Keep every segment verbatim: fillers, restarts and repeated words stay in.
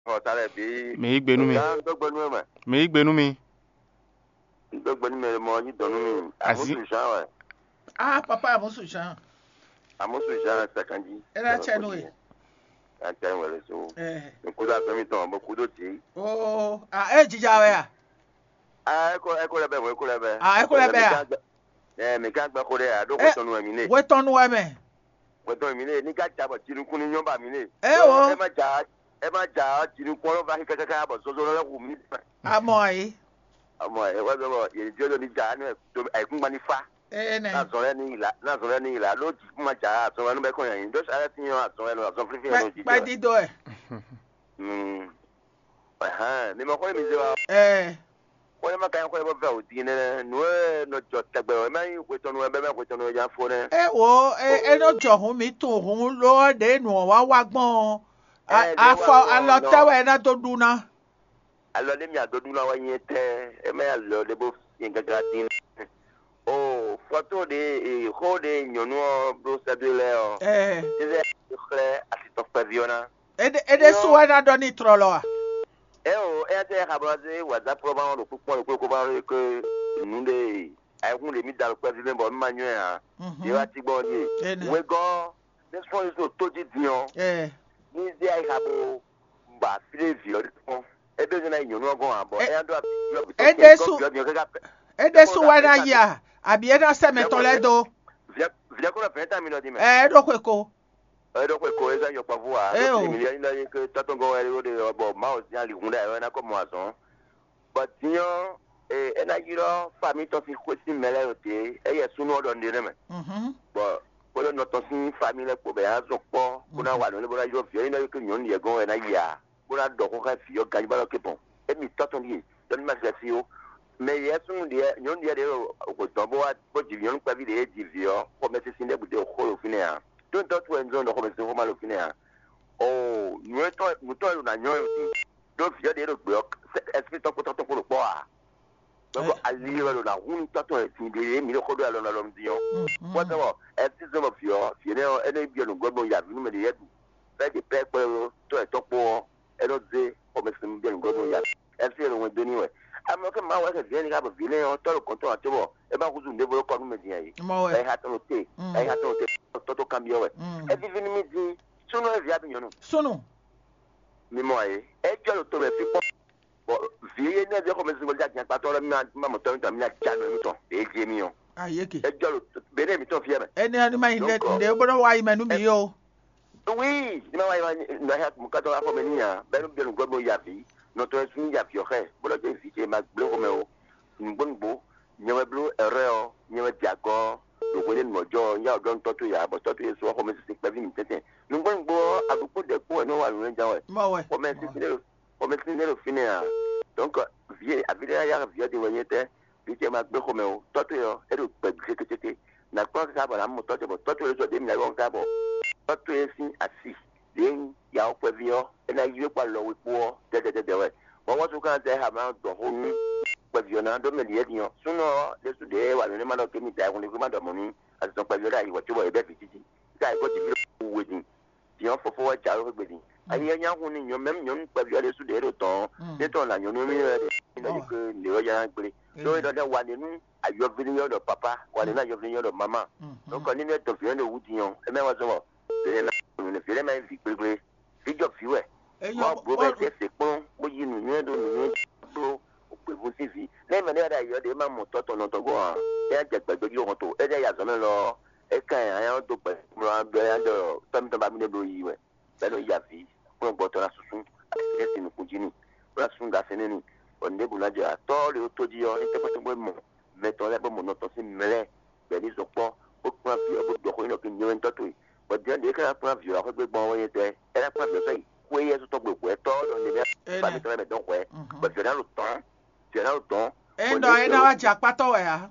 Oh, ça l'a bien. Me igbenu mi. Donc, bonne nuit, Me igbenu mi. donc, bonne nuit, moi, je donne à mon Asi. sujet, ouais. Ah, papa, mon soutien. À mon sujet, ça, quand dit. Elle a tchanoué. À tiens, ouais, le saut. Eh. Le coup d'après-midi, beaucoup d'autres. Oh, ah, eh, Djidjawe. Ah, écoute, écoute, écoute, écoute, écoute. Ah, écoute, écoute. Eh, mais quand tu as donc, Eh, ton nom est miné. où est ton nom, mais? Où est ton miné? Ni quand tu as tu nous connais, nous pas miné. Eh, oh. Eh, ma ja, eh, ma ja, tu nous connais, va, quelque chose, bah, so, so, là, où mi. Ah, moi, eh. Ah, moi, eh, ouais, ouais, il y a Dieu de l'Ija, nous, avec une manifa. Eh, ne. Na zɔlɛ ni la na zɔlɛ ni la n'o ti kuma ja a sɔrɔ n'o bɛ kɔn yan do sara ti yan a sɔrɔ n'o a sɔrɔ fili n'o ti Ba di do eh. Hmm. Ahan, ni ma ko mi se wa. Eh. Ko ma kan ko ba va o ti ne no no jɔ tagbe o ma yi ko to no be ma ko to no ya fo ne. Eh, wo, eh, eh, no jọ hun mi tun hun lo de nu wa wa gbọn. A fọ alọ tẹwẹ na to dun na. Alọ le mi adodu na wa yin tẹ e ma ya lọ le bo yin gaga din. Oh, photo de ho de nyɔnu bro sadule o. Eh. Ise xlẽ asitɔ kpeviona. Ede ede suwa na dɔ ni trɔ lɔ wa. Eh o, eh te habroze WhatsApp proba on ko ko ko ko ba ke nunde ai kun le mi dal kpevi bo ma nyu ya. E wa ti gbo ni. We go this one is to toji dion. Eh. Ni ze ai habo ba file vi o. E be na nyɔnu ogun abo. E do Ede su Ede suwa na ya. Abi ena se me toledo. Via via ko la vingt minutes di me. Eh, do kweko. Eh do kweko eza yo pa voa. Eh o. Mi ya ina ke tatongo ere o de bo ma o sia li hunda e na ko mo ason. But tion eh ena yiro famille to fi kwesi mele o te e ye sunu odo ndire me. Mhm. Bo ko le no to sin famille ko be azo po ko na wa no le bo la yo fi ina ke nyon ye gon e na ya. Ko na do ko ka fi o ga ba lo ke bon. E mi taton di. Don ma se fi o. Mais il y a son dia nyon dia de ko tombo wa ko divion kwa bi de divio ko me se sinde bu de ko lo fine a don to to enzo no ko me se ko ma lo fine a oh nous to nous to na nyon do fi de ro gbe est ce to ko to ko lo po a donc ali lo na hun to to ti de mi lo ko do lo na lo dion what the est ce zo fi o fi ne e ne bi lo godbo ya bi no me de yetu fe de pe pe to e to po e lo ze ko me se bi lo godbo ya est ce lo won de ni we I'm que ma wa que viene ga viene o todo control atibo e ba kuzu ndebo lo konu medin yi e ha to te e ha to te to to cambio we e vivi ni mi di sunu e via binyonu sunu mi mo e e jo lo to be fi po bo vie ne de ko me zimo ja jan pa to lo mi ma mo to mi to mi ja no mi to e je mi o ayeke e jo lo be ne mi to fi e me e ni ani ma inde de bodo wa yi menu mi yo oui ni ma wa yi na ha mu ka to afo me ni ya be no bi no godmo ya fi notre suñu ya fiore bolo de fiche ma blo romeo ngbongbo nyewe blo ereo nyewe diago lo ko le mojo ya don toto ya bo toto yeso ko me se pe vi mi tete ngbongbo aduko de ko no wa lo nja we ko me se le ko me se le fini a donc vie avile ya vie de wenyete fiche ma blo romeo toto yo e do pe que tete na ko ka ba la mo toto bo toto le so de mi la gon ka bo toto yesi asi den ya o pe vio e na yue kwa lo wipo de de de we bo wo su kan te ha ma do ho ni pe vio na do me die dio suno le su de wa le ma do ke mi ta ko ni ma do mo ni a so pe vio da yi wo ti bo e be fi titi ka ko ti vi wo din ti on fo fo wa ja ro gbe din ayi nya hu ni nyo mem nyo pe vio le su de ro ton de ton la nyo no mi re ni ke le o ya gbe do do de wa ni nu ayo vi yo do papa wa ni na yo vi yo do mama donc ni ne to fi no wu ti yon e me wa so de na ne fi le ma fi gbe fíjọ fiwẹ wọn gbọ bẹ tẹsẹ pọn bóyí nìyẹn ẹdọ nìyẹn gbọ òpè fún sífi lẹ́yìn mẹ́rin ẹ̀dá ìyọ́dẹ máa mọ̀ tọ́tọ̀ náà tọ́gbọ́n hàn ẹ̀ ẹ̀ jẹ̀gbẹ̀gbẹ̀ yóò hàn tó ẹ̀ jẹ́ yàtọ̀ mi lọ ẹ̀ ká ẹ̀ ayọ́ tó pẹ̀ mọ́ abẹ́ ẹ̀ jọ tọ́mítọ́ bá mi lé lórí wẹ̀ bẹ́ẹ̀ ló yà fi fún gbọ́tọ̀ la sunsun àti ẹ̀sìn nìkú jí ni wọ́n sun gàfẹ́ nínú ọ̀nẹ́bù náà jẹ́ àtọ́ rẹ̀ ó tó jí ọ ní tẹ́pẹ́tẹ́pẹ́ mọ̀ mẹ́tọ́ lẹ́gbẹ́ mọ̀ náà tọ́ sí mẹ́rẹ́ bẹ́ẹ̀ ní sọpọ́ ó kún àfi ọgbọ́n dọ̀kọ́ yín lọ kí n yẹn tọ́tò yìí bọ̀dé ẹ̀ kẹ́ra kún àfi ọ̀rọ̀ gbé gbọ́n wọ́n yẹn tẹ́ ẹ̀ kún àfi ọ̀sẹ̀ yìí kó yẹ sọ́tọ̀ gbogbo ẹ̀ tọ́ lọ nílẹ̀ bàbí tẹ́lẹ̀ mẹ́ dọ́kọ̀ ẹ̀ bọ̀dé náà ló tán tẹ̀ náà ló tán. ẹ̀ ń dọ̀ ẹ̀ náà wá jà pátọ̀ wẹ̀ ya.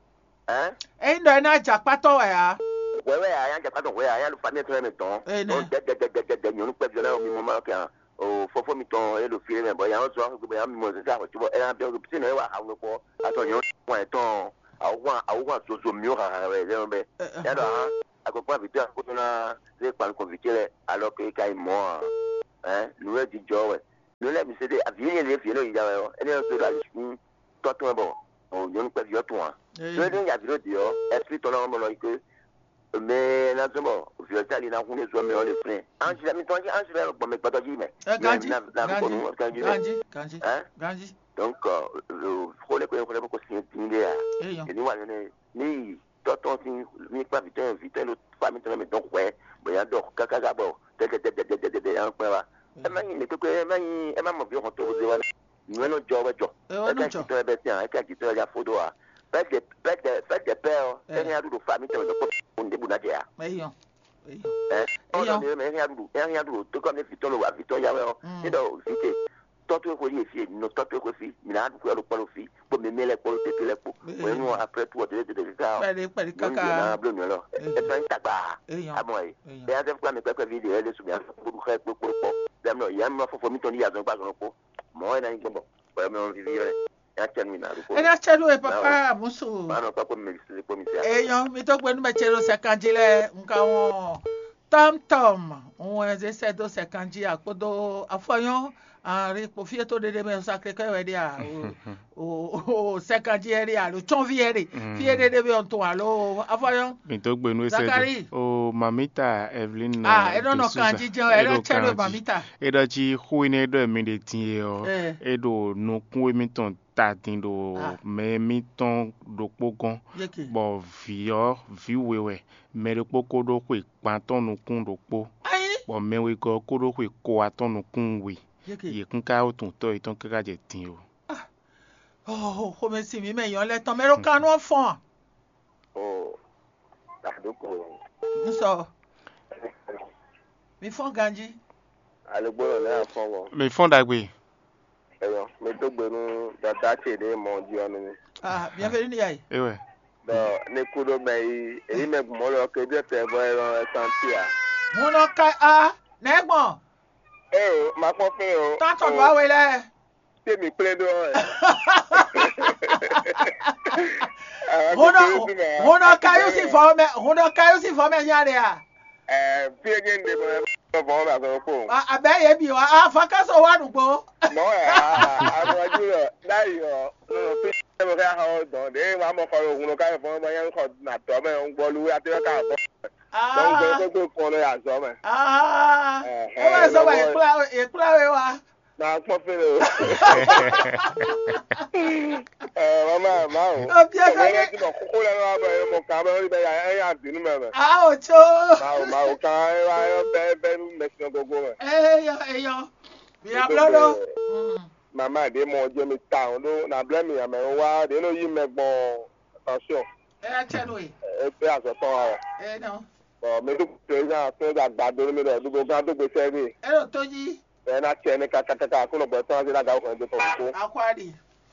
ẹ̀ ń dọ̀ ẹ̀ náà jà pátọ̀ wẹ̀ ya. wẹ́wẹ́ yà yà jà pátọ̀ wẹ̀ yà yà ló fa ní tẹ́lẹ̀ mẹ́ tán. ó dẹ́dẹ́dẹ́dẹ́dẹ́ nyɔnu pẹ́ fi ọlọ́run mi mọ́ máa kẹ́ o fọ́fọ́ mi tán ẹ̀ ló fi ẹ̀ mẹ́ bọ́ yà wọ́n sọ wọ́n gbé yà mi mọ̀ ṣẹṣẹ́ àkọ́túbọ̀ ẹ̀ náà bẹ́ẹ̀ o bí wà àwọn ẹ̀kọ́ àtọ̀ yẹn wọ́n ẹ̀ tán àwọn àwọn soso mi ò hàn rẹ̀ lẹ́nu bẹ́ẹ̀ yàtọ̀ hàn àkọ́kọ́ àbítẹ́ àkótó náà ṣe pàǹkọ̀ fìtí rẹ̀ alọ́ pé ká ìmọ̀ ẹ̀ nùwẹ́ ti jọ wẹ̀ nous les monsieur des avions les filles il y a elle est sur la toi toi bon on ne peut pas toi le dernier avion dit esprit ton nom que mais là c'est bon je vais aller dans une zone mais on est plein en je l'ai mis toi en je vais bon mais pas toi mais Ganji Ganji Ganji Ganji donc le problème que problème que c'est une idée et nous on est ni toi toi ni pas vite vite l'autre famille mais donc ouais bon il y a donc caca d'abord de de de de de de un peu là e ma ni to ko e ma ni e ma mo bi ho to ze wa ni no jo wa jo e ka ti to e be ti an e ka ti to ya fodo a pe de pe de pe de pe o e ni adu do family to ko nde bu na je a eyo eyo eh o no me ni adu e ni adu to ko me fi to lo wa fi to ya wa o ni do fi te to to ko ye fi no to to ko fi mi na adu ko lo ko lo fi bo me mele ko te le ko o ni après tout de de de ka pe de pe kaka na blo ni lo e to nta gba amo e e a de kwa me pe video e le su mi a ko ko ko ko no ya me fo fo mi to ni ya zo gba zo ko mo na ni gbo po me on vivre ya termina ru ko e na chelu e papa musu ba no pa ko me si ko mi se e yo mi to gbe nu me chelu se kanjile nka won tom tom won e se do se kanji apodo afoyan ari po fie to dede me sacré que we dia o o se kanji eri alo chonvi eri fie dede be on to alo afoyan mi to gbe nu se o mamita Evelyn ah e no no kanji je e na chelu mamita e do ji hu ni do mi de tin o e do nu kun mi ton ta tin do me mi ton do pogon bo vio viwewe me do poko do ku pa ton nu kun do po bo me we go ko do ku ko aton nu kun we ye kun ka o tun to iton ka je tin o oh ko me si mi me yan le ton me ro kanu fon oh ta do ko so mi fon ganji ale gboro na fon wo mi fon dagbe eyo me to gbero dada che de mo di onu ni ah bienvenue ni ai ewe do ne kudo me yi e me mo lo ke de te bo e santia mo no ka ah negbon eh ma pon fe o ta to wa we le te mi ple do e Hono hono kayo si fo me hono kayo si fo me nya de a eh bi again de mo bo ba ko ko ah abe ye bi wa ah fakaso wa nugbo no eh ah aroju yo dai yo no pe mo ka ha do de wa mo ko ohun ka fo mo yan ko na to me n gbo lu ati ka fo don gbe ko ko lo ya so me ah e wa so wa e kula e kula we wa na pon fe o eh mama ma o o bi e ka ti mo ko le wa ba mo ka ba ri be ya e ya binu me me ah o cho ma o ma o ka e wa be be me si gogo me eh yo eh yo bi ablodo mama de mo je mi ta on do na blame ya me wa de no yi me gbon attention eh chelu e e pe aso to ara eh no o me du pe ya so da gbado mi do du go gan do gbe se ni e ro toji e na che ni kaka kaka ko no bo tan se da ga ko do ko akwadi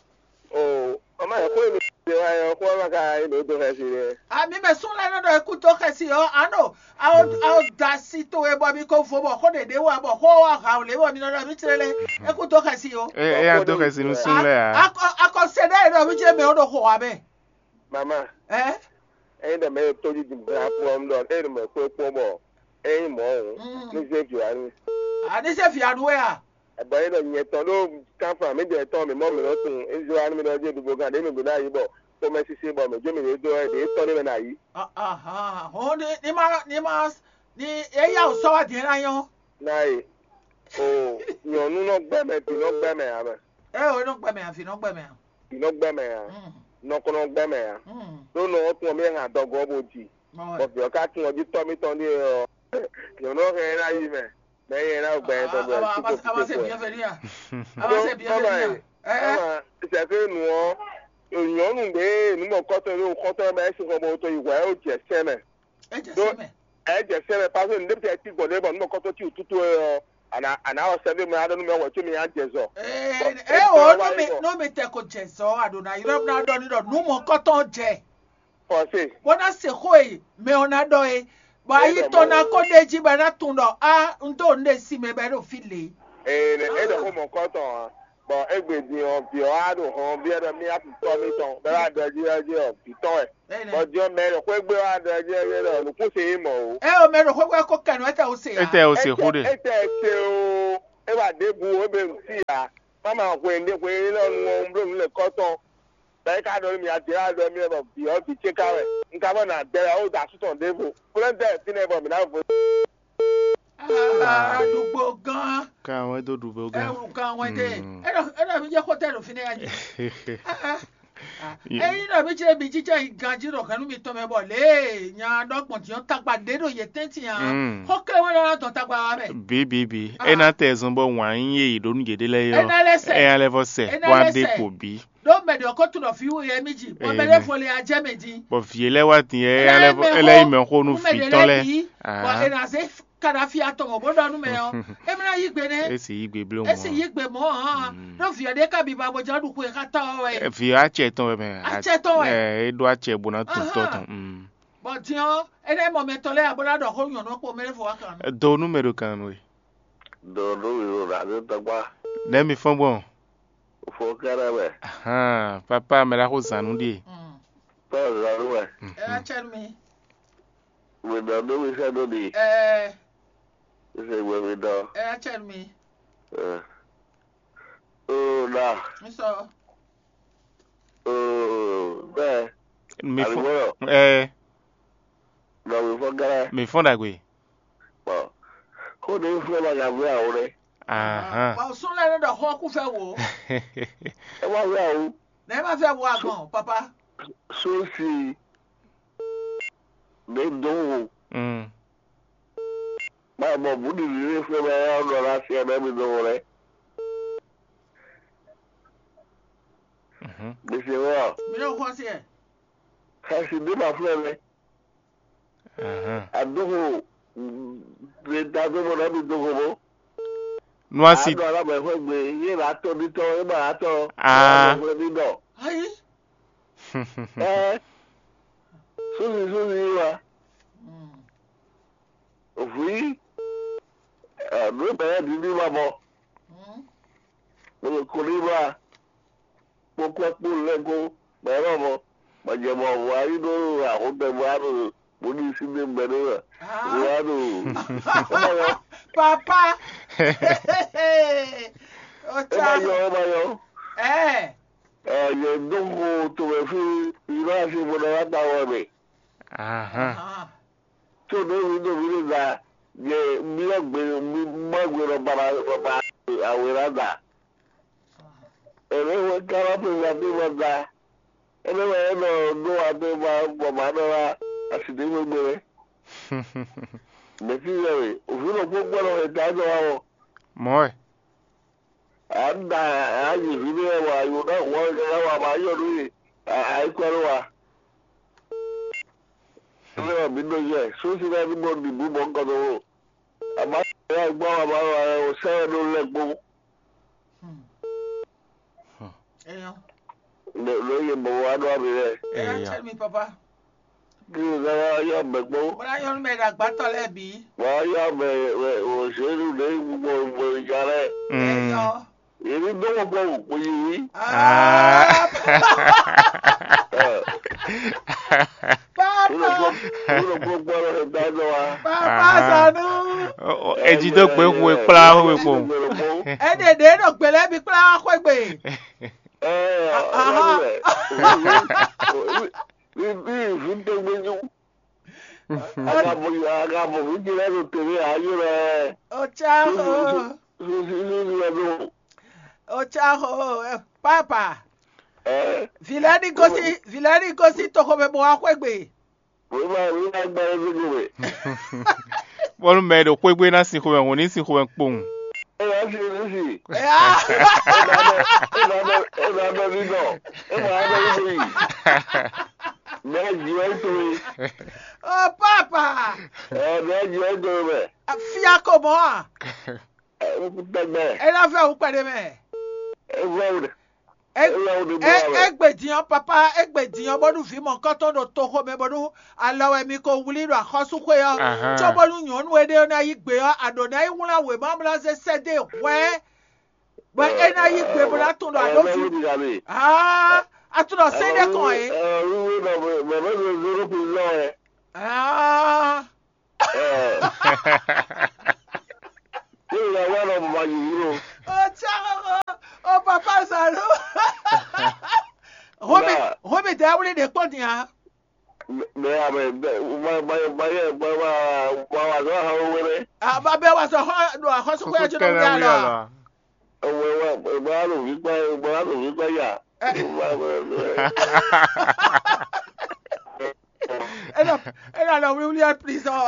o mama e ko mi de wa e ko ma ka e do he si re ah mi me sun le no do e ku to ke si o ano a o da si to e bo mi ko fo bo ko de de wa bo ko wa ha o le bo mi no do mi tirele e ku to ke si o e e a to ke si nu sun le a a ko se da e do mi je me o do ko wa be mama eh e de me to ji di bra po m do e de me ko po mo e mo ni se ju ani ah ni se fi anu e a eba e do nye ton do kan fa mi de ton mi mo mi lo tun e ju ani mi do je du go gan de mi go na yi bo ko me si se bo me je mi le do e de ton ni me na yi ah ah ho ni ni ma ni ma ni e ya o so wa de na yo na yi o yo nu no gbe me ti no gbe me a me e o no gbe me afi no gbe me ti no gbe me a no ko no gbe me a do no tun mi han dogo bo ji o bi o ka tun oji to mi ton ni o yo no he na yi me me ye na gbe to bo ti ko se bien venir aba se bien venir eh se ke nu o èèyàn nù gbé nímọ̀ kọ́tọ̀ ló kọ́tọ̀ ẹ̀ ṣe kọ́ tó ìwà ẹ̀ ó jẹ́ sẹ́mẹ̀. ẹ jẹ́ sẹ́mẹ̀. ẹ jẹ́ sẹ́mẹ̀ pàṣẹ ní débìtì ẹ̀ ti gbọ̀dọ̀ ẹ̀bọ̀ nímọ̀ kọ́tọ̀ tí òtútù ẹ̀ ọ àná ọ̀sẹ̀ bí mi adọ́nu mi ọ̀wọ̀ tí mi yà jẹ zọ. ẹ o nú mi tẹ ko jẹ zọ àdùnnà yìí náà dọ̀ nídọ̀ númọ̀ kọ́tọ̀ jẹ. ọ̀sẹ̀. wọ́n náà ṣe kó e mẹ́ ọ̀nà dọ̀ e bọ̀ ayé tọ́nà kó dé jí bẹ́ẹ̀ náà tún dọ̀ á ń tó ń dé sí mi bẹ́ẹ̀ ló fi lè. ẹ ẹ dẹ̀ kó mọ̀ kọ́tọ̀ bọ̀ ẹgbẹ̀dì ọ̀bì ọ̀hádùn hàn bí ẹ̀rọ mi àti tọ́ mi tán bẹ́ẹ̀ wá dọ̀ ẹ̀jẹ̀ ẹ̀jẹ̀ ọ̀bì tán ẹ̀ ọjọ́ mẹ́rin kó gbé wá dọ̀ ẹ̀jẹ̀ ẹ̀jẹ̀ rẹ̀ olùkú ṣe é mọ̀ o. ẹ o mẹ́rin kó gbé kó kẹ̀nu ẹ̀tẹ̀ ó ṣe ya. ẹ̀tẹ̀ ó ṣe kó de. ẹ̀tẹ̀ ṣe o e ba de bu o be si ya mama ko ende ko ile onu mbro mi le koton dai ka do mi ati a do mi e bo bi o ti che ka we nka bo na de o da suton de bo kule de ti ne bo mi na bo ah dugbo gan ka won do dugbo gan e kan won de e do e do mi je hotel fi ne aji ẹyin náà bí jẹ́ bí jíjẹ́ ìgànjí rọ̀ kanú mi tọ́ mẹ́ bọ̀ lé yan dọ́gbọ̀n tí wọ́n tagba dédò yẹ tẹ́ǹtì yàn ó kéré wọn lọ́nà tó tagba wa mẹ́. bíbí ẹ náà tẹ̀sán bọ̀ wọ́n á ń yé ìdónú gèdè lẹ́yọ ẹ yà lẹ́fọ̀ sẹ̀ wọ́n á dé kò bí. ló mẹ̀dẹ̀ ọkọ̀ tó lọ fi wú yẹ méjì wọ́n mẹ́lẹ́ fọlẹ́ ajẹ́ méjì. bọ̀ fìyẹ lẹ́wà tí ẹ ẹlẹ́yìn mẹ́kọ́nù fi tọ́lẹ̀. Kadafi atọmọ bọdọ ọdún mẹyọ emina yí gbé ne esi yí gbé blo mọ esi yí gbé mọ hàn ló fi ẹdẹ kábi bá bọjá dùkú ẹ ká tọ ọ ẹ. fi àtsẹ tán ẹ mẹ àtsẹ tán ẹ ẹ edo àtsẹ bona tó tọ tán. bọ̀n tiɲɔ ẹnẹ mọ̀ mẹ tọ́lẹ̀ abọ́lá dọ̀ kó yànnà pọ̀ mẹ́rẹ́ fọwọ́ kan. dọ̀ número kan nù. dọ̀ número rà ní tọ́gbà. lẹ́mi fọ́n bọ̀. fọ́ kẹ́rẹ́ bẹ̀. papa mẹ́ra kó zanu di. tọ́ zanu bẹ̀. ẹ ẹ kyẹ́ mi. wìdọ̀ ní wíṣẹ́ lónìí. ẹ ṣe ìwé mi dán. ẹ ẹ kyẹ́ mi. ó nà. mi sọ. bẹ́ẹ̀. mi fọ́n ẹ. lọ mi fọ́n kẹ́rẹ́. mi fọ́n dàgbé. bọ̀ kó ní fún ọmọ yàgbé àwọn rẹ̀. wà sún lẹ́nu dọ̀ kọ́ kú fẹ́ wò. ẹ wá wí àwọn. ẹ má fẹ́ wo àgbọ̀n papa. sóòsì ní dùn. máa bọ̀ bùdì nílé fún ọmọ yàrá ọ̀nà láti ẹ̀rọ mi dùn rẹ̀. gbèsè wọ̀. mi yóò kọ́ sí ẹ̀. kasi dima fún ẹ. àdókò lè ta tó mọ̀ náà bí dókò mọ́. nuwasi. àádọ́ alábẹ̀ fẹ́ gbé yé ra tọ́ nítọ́ ẹ máa tọ́. aa ọ̀rọ̀ nínú. ayi. ẹ sósì sósì yìí wa. òfin ọ̀dọ́ bẹ̀rẹ̀ di ní ma bọ̀. mo lè kó ní ma. mo kọ́ pò lẹ́kọ̀ọ́ bẹ̀rẹ̀ mọ́. Majamo waido akonde wano bodi sinde mbere wano papa ota yo mayo eh eh ye dongo to me fi ira si bodo ata wore aha to do mi do mi da ye mi agbe mi magbe ro bara bara awera da ere wo kara pe ya bi wada ẹni wọ́n yẹn lọ ló wà tó máa ń bọ̀ máa nára àṣìdé gbogbo rẹ̀. Bẹ̀sí rẹ̀ rẹ̀ òfin ló gbogbo ọ̀rọ̀ rẹ̀ dájọ́ wa wọ̀. mọ́ ẹ̀. À ń da ààyè ìfilé ẹ̀wà àyò náà wọ́n ṣẹlẹ̀ wà máa yọ̀ lóye àìkọ́rọ̀ wa. Ilé wà mí ló yẹ sósì náà ní mo dìbò mọ́ nǹkan tó wò. Àmọ́ ìyá ìgbọ́ wà máa wà ẹ̀ sẹ́yìn ló lẹ́gbọ́n. lóye bọ̀ wá lọ́wọ́ mi rẹ̀. ẹ ẹ ṣe mi papa. kí ni sábà yọ ọbẹ̀ gbọ́. wọ́n á yọ ọ́nù mẹ́ta gbàtọ̀ lẹ́bi. wọ́n á yọ ọbẹ̀ òṣèlú ní gbogbo ìgbò ìjà rẹ̀. ẹ yọ. èmi dọ́wọ́ pọ̀ òpó yìí. Kúrò gbogbo ọ̀rọ̀ rẹ̀ dájọ́ wa. Bàbá Sànú. Ẹ̀jì tó pé kú ìpínlẹ̀ àwọn èèpo. Ẹ dèdè náà gbẹ̀lẹ́ bí pínlẹ̀ àwọn àkọ́gbè. Bí ìfún tó gbéjú. Àgàbọ̀ fún jìnnà tó tẹ̀lé ayé rẹ̀. Ọ̀chá o. Ọ̀chá o. Papa. Vilani gosi, vilani gosi toko me mo akwegbe. Wọ́n máa ń rí agbára lójú rẹ̀. Wọ́n mẹ́ẹ̀dọ̀ kwegbe náà sì kúrẹ̀ wọ́n ní sì kúrẹ̀ pòun. Ẹ wá sí ní sí. Ẹ máa bẹ nínú. Ẹ máa bẹ nínú yìí. Bẹ́ẹ̀ jù ẹ́ torí. Ọ papa. Ẹ bẹ́ẹ̀ jù ẹ́ torí bẹ̀. Fíà kò mọ́ à. Ẹ ń tẹ́gbẹ́. Ẹ náà fẹ́ òun pẹ̀lẹ́ mẹ́. Ẹ fẹ́ òun. Egbediyan papa egbediyan bọ́dún fi mọ̀ nǹkan tó dò tó kó mi bọ́dún alọ́wọ́ mi kò wuli lọ àkọ́sùkò yọ tí ó bọ́dún yàn ọ́nù ẹ̀dẹ́ ọ̀nà yìí gbé yọ àdùnnà yìí wúlò àwẹ̀ mọ́ àmúlá ṣe ṣẹ́dẹ̀ wẹ́ wẹ́ ẹ̀nà yìí gbé bọ́dún àtúndọ̀ àdófin àtúndọ̀ ṣẹ́dẹ̀ kàn yìí. Ìyàwó lọ mọ yìí o. o cha o papa salo hobe hobe da wuri de pon ya me ya me ba ba ba ya ba ba ba wa so ha o were ah ba be wa so ho do ho so ko ya jino ya lo o we wa ba lo wi pa ba lo wi pa ya ela ela no William please oh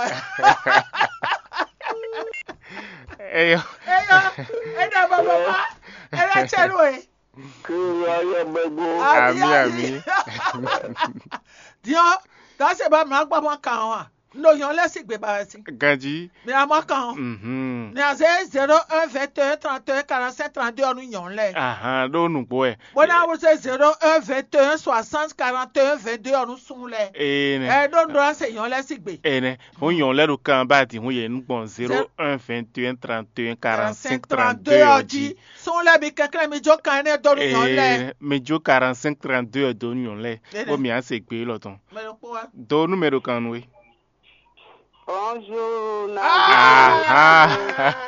eyo eyo eda ba ba ela chelo e ku ya ya mego ami ami dio da se ba ma gba mo kan wa no yan le si gbe ba si ganji mi a mo kan mhm ni a se zero un vingt et un trente et un quarante-sept trente-deux onu yan le aha do nu po e bo na wo se zero un vingt et un soixante quarante et un vingt-deux onu sun le e ne e do ndo se yan le si gbe e ne ho yan le ro kan ba ti ho ye nu pon zero un vingt et un trente et un quarante-cinq trente-deux oji sun le bi kekere mi jo kan ne do nu yan le e me jo quarante-cinq trente-deux do nu yan le o mi a se gbe lo ton me lo po wa do numero kan we bonjour na aha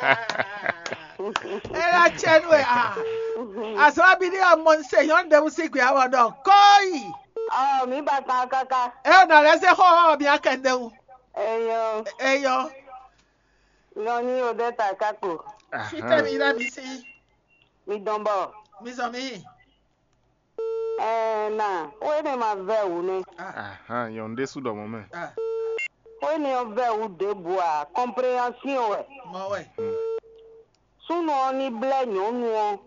era chenu e ah asra bi ni amon se yan de musi gbe awon do koi ah mi ba ka kaka e na le se ho bi akende u eyo eyo no ni o de ta kako fite mi ra mi si mi dombo mi so mi eh na we ne ma ve wu ni aha yon de su do mo me ah we ne o ve wu de bois compréhension we mo we suno ni ble nyonu o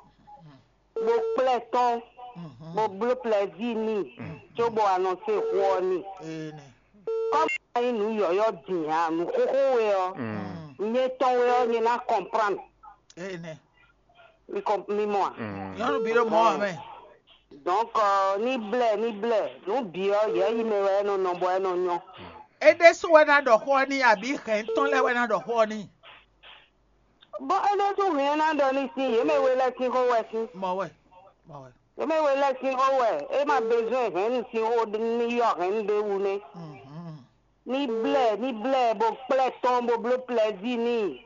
bo pleton bo bleu plaisir ni jobo annoncer ko ni eh ne comme inu yo yo din anu koko we o nye ton we o ni na comprendre eh ne mi comp mi moi yon bi ro mo me donc euh, ni ble ni ble no bi o ye yi me we no no bo e no nyo e de su we na do ho ni abi ken ton le we na do ho ni bo e no tu me na do ni si ye me we la ki ko we si mo we mo we ye me we la ki ko we e ma besoin hen si o ni yo hen de wu ni mhm ni ble ni ble bo pleton bo bleu plaisir ni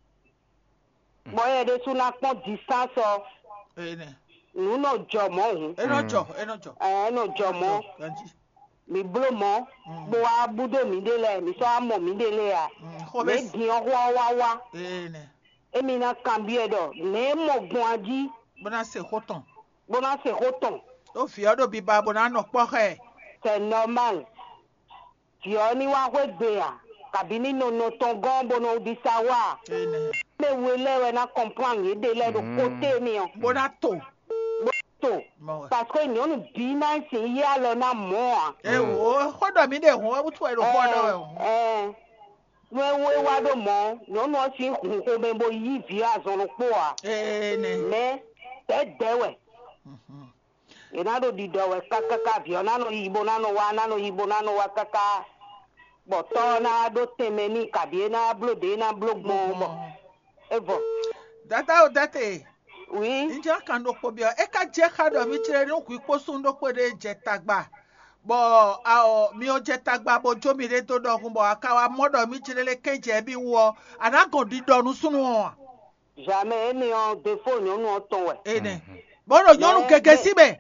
bo ye de su na pon distance o eh ne nu no jo mo hu e no jo e no jo eh no jo mo ganji mi blo mo bo wa budo mi de le mi so amo mi de le ya ho me be din o wa wa wa eh ne emi na cambie do me mo gun aji bona se hoton bona se roton o fi odo bi ba bona no po he c'est normal ti o ni wa we gbe ya kabini no no ton gan bono di sawa eh ne me we le we na comprendre ye de le do côté ni o bona to to mo we parce que ni on bi na si ya lo na mo e wo hodo mi de ho e tu e ro hodo e eh we we wa do mo no no si hun ko be bo yi vi azon po a eh ne me te dewe mhm ina do di do we kaka ka vi ona no yibo na no wa na no yibo na no wa kaka bo to na do temeni kabi na blode na blogbo mo evo data o date oui nja kan do po bi e ka je ka do mi chire ni ku ipo sun do pe de je tagba bo a o mi o je tagba bo jo mi re to do kun bo aka wa modo mi chire le keje bi wo anagon di do nu sunu won jamais ni on défaut ni on ton we e ne bo ro yonu gege sibe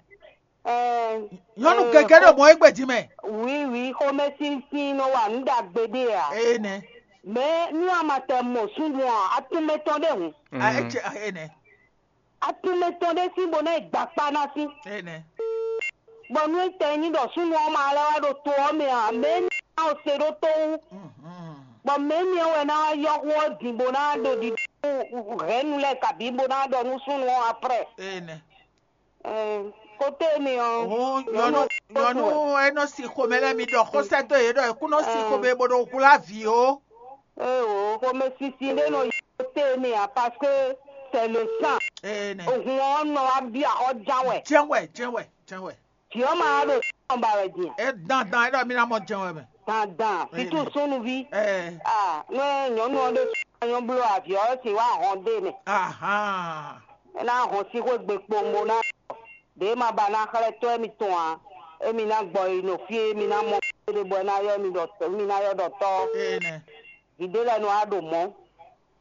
eh yonu gege do mo egbe ti me oui oui ko me sin sin no wa nda gbede a e ne me ni amate mo sunwo atumeton de hun a e che e ne atumeton de si bona igba pa na si e ne bonu te ni do sunwo ma la wa do to o me a me ni o se do to mhm bo me ni we na yo wo di bona do di renu le kabi bona do nu sunwo après e ne eh côté ni on oh yonu yonu e no si ko mele mi do ko se to e do e ku no si ko be bo do ku la vi o eh o ko me si si de no côté ni a parce que c'est le sang e ne ohun on no abi a o jawe jenwe jenwe jenwe ti o ma do on ba re din e dan dan e do mi na mo jenwe me dan dan ti tu sunu vi eh ah no yan no de yan blo avi o ti wa hon de ni aha na hon si ko gbe pombo na de ma ba na kale to mi to an emi na gbo ino fi emi na mo de bo na yo mi do mi na yo do to e ne ide le no ado mo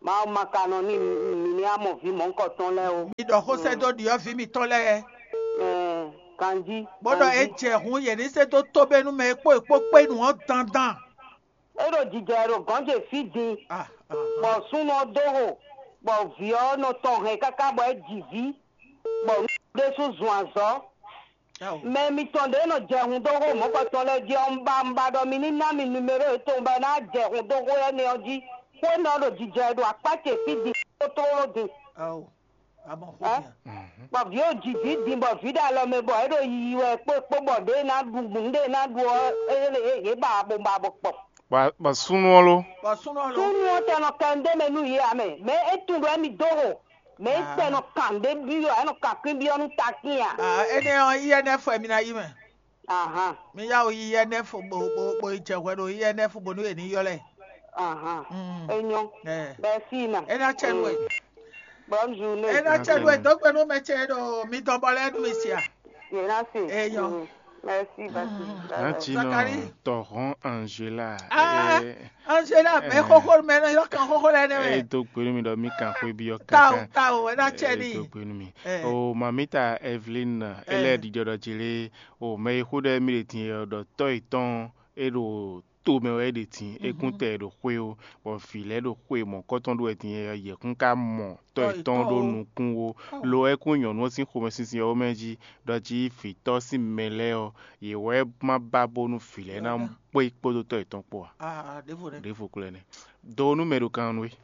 Ma makano ni ni amo vi mon koton le o. Mi do ho se do di o fi mi ton le. Eh, kanji. Bodo e je hun ye ni se to to benu me epo epo pe nu o dandan. Ero jije ero ganje fidi. Ah ah. Bo suno doho. Bo vio no ton he kaka bo e jivi. Bo de su zuanzo. Mais mi tonde no je hun doho mo koton le di on ba mba do mi ni na mi numero to ba na je hun doho e ni oji. Ko no ro jije ero apate fidi to to ro de. Oh. Abo ho. Bo vio jivi di bo vida lo me bo ero yi we po po bo de na bu de na du e e ba bo ba bo po. Ba ba sunu lo. Ba sunu lo. Sunu te no kande me nu ye ame. Me etundu e mi doho. Me te no kande bi yo no kakri bi onu takia. Ah, ene o I N F mi na yi me. Aha. Mi ya o I N F bo bo bo ije we do I N F bo nu e ni yo le. Aha. Enyo. Eh. Be fina. Ena chenwe. Bonjour. Ena chenwe do pe no me che do mi do bole nu isia. Ena si. Enyo. Merci, merci. Zakari. Torrent Angela. Ah, Angela, me koko me no yo kan koko le ne me. Eh, to pelu mi do mi kan ko bi yo kan. Ta ta o na cheni. To pelu mi. O mamita Evelyn, ele di do jire, o me ko de mi le tin do to iton e do to me we de tin e kun te do kwe o bo file do kwe mo ko ton do e tin ye kun ka mo to iton do nu kun wo lo e kun yon wo sin ko me sin o meji do ji fi to si mele o ye we ma ba bonu file na po ipo do to iton po ah devo ne devo kule ne do numero kan we.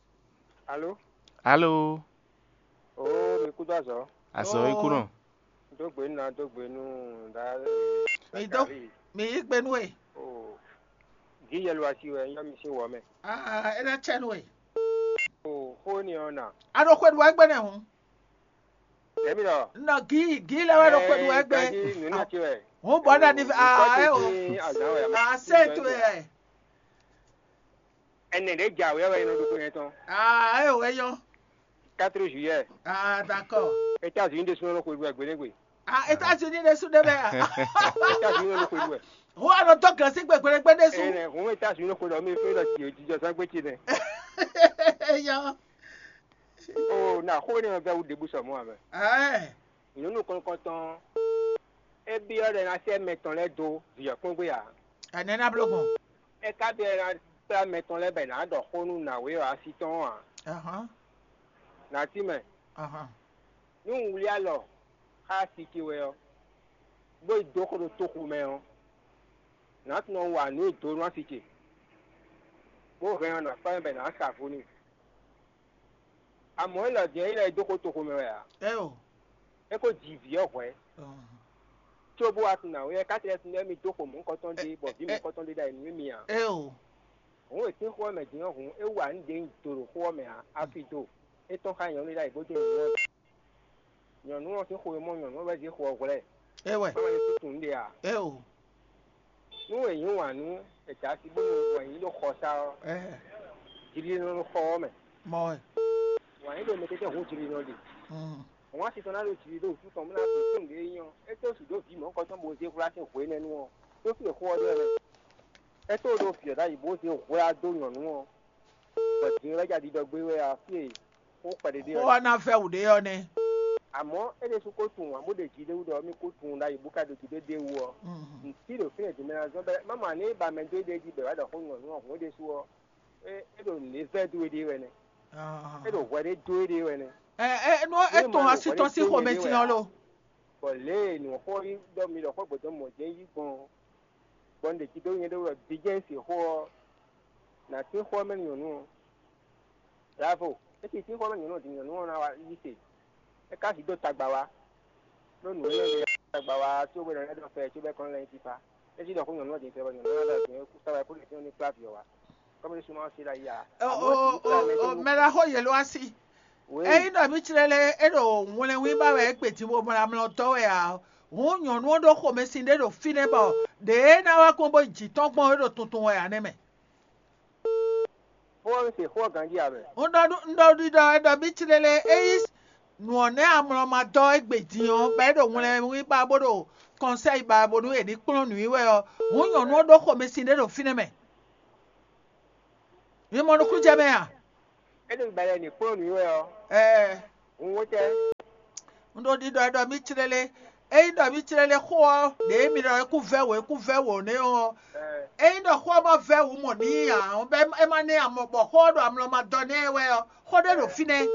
Allô? Allô? Oh, mi ku do aso. Aso iku no. Do gbe na do gbe nu da. Mi do mi igbe nu e. Oh. Gi yelu asi we yo mi sin wo me. Ah, ena chen we. Oh, ho ni ona. Ado kwedu wa gbe ne hu. Emi do. No gi gi le wa do kwedu wa gbe. Gi nu na ti we. Hu boda ni ah e o. Ah, se tu e. Ene de ja we we no do ko yen ton. Ah, e o e yo. quatre juillet. Ah, d'accord. États-Unis de suno ko gbe gbe gbe. Ah, États-Unis de suno be. États-Unis no ko gbe. Who are not talking si gbe gbe gbe de su. Eh, who États-Unis ko do mi fe lo ti ojijo san gbe ti ne. Yo. Oh, na ko ni be u debu so mo ame. Eh. Nunu kon kon ton. E bi o de na se meton le do vi o kon gbe ya. Anena blogon. E ka be na pa meton le be na do ko nu na we a si ton a. Aha. Na ti me. Aha. Nu wuli alo. Ha si ki we o. Bo do ko do to ku me o. Na tun wa ni do ran si ki. Bo re na pa be na sa fu ni. Amo la je ile do ko to ku me ya. Eh o. E ko ji vi o we. Tí o bó wa tún náà wíyẹn ká tilẹ̀ tún lẹ́mí jókòó mú nǹkan tó ń dé bọ̀ bí mi nǹkan tó ń dé dá ìlú mi à. ẹ o. òun ètí kó ọmọ ẹ̀dín ọ̀hún ẹ wà ń dé ìtòrò kó ọmọ ẹ̀ àfìdó ẹ tán ká yàn nílá ìbójú ìyàn yàn ní wọn ti kó mọ yàn ní wọn bẹ ti kó ọ̀gbọ́lẹ̀. ẹ wẹ̀. wọn bẹ ti tún lé à. ẹ o. níwọ̀n èyí wà ní ẹ̀já sí bóyá wọ̀nyí ló kọ sá ọ. jìrì ló kọ ọmọ. mọ ẹ. wọ̀nyí ló mẹ́tẹ́tẹ́ òun jìrì náà lè. wọ́n ti tọ́ná ló ti rí lóòtú tán múná tó tó ń lé yan ẹ tó sì lóòtú mọ́ nǹkan tó ń bọ̀ ṣe fúra sí òkú ẹ̀ nínú wọn tó fi èkó ọdún rẹ ẹ tó ló fi ọ̀dà ìbò ṣe òkú ẹ̀ adóyàn nù wọn pẹ̀tù rẹ́jà dídọ̀ gbé wẹ́ àfi ó pẹ̀lẹ́ dé. ó wà náà fẹ́ òde yọ ni. àmọ́ ẹ lè sún kó tún wọn àmúdè jí léwúdọ̀ mi kó tún la ìbú káàdì òjì dédé wù ọ ntí ló fi ẹ̀dùn mẹ́ra zọ́n bẹ́ẹ̀ mọ́mọ́ ní ìbámẹ́ dédé jí bẹ̀rẹ̀ àdàkọ́ yàn nù ọ̀hún ó dé sú ọ ẹ lò ní fẹ́ dúró dé wẹ̀ ni ẹ lò wẹ́ dé dúró dé wẹ̀ ni. ẹ ẹ no e ton asitọ si ko meti yan lo bọ̀lẹ́ ni wọ́n kọ́ yí dọ́mi lọ kọ́ gbọ́dọ̀ mọ̀ jẹ́ yí gan gbọ́ndé kí dóyin dé wọ́n bíjẹ́nsì họ́ nà tí họ́ mẹ́rin yòónù ráfò ẹ ti tí họ́ mẹ́rin yòónù ti yòónù wọn náà yí sè ẹ ká sì dó tagbà wa lónìí olóòlù yẹn tagbà wa tí ó gbẹdọ̀ lẹ́dọ̀ fẹ́ tí ó bẹ́ kọ́ lẹ́yìn ti fa ẹ sì dọ̀kún yòónù náà ti fẹ́ wọn yòónù náà dàgbé sábà ẹ kó lè tí wọ́n ní kíláàpì wa kọ́mọdé súnmọ́ sí la yà. mẹ́ra hó yẹ ló wá sí. Eyi na mi chirele edo nwele wi ba we pe ti mo mara mlo to ya won yan no do ko me sin de do fine ba de na wa ko bo ji ton pon edo tuntun wa ya ne me o se ho ganji abe o do ndo di do edo mi chirele eyi no ne amro ma do egbe ti on ba edo nwele wi ba bodo conseil ba bodo e ni kpon nu iwe o won yan no do ko me sin de do fine me mi mo no ku je me ya edo gbara ni phone yo eh nwote ndo di do do mi chirele e do mi chirele ho de mi ro ku vewo ku vewo ne o e ndo ho ma vewo mo ni ya o be e ma ne amobo ho do amlo ma do ne we o ho de do fine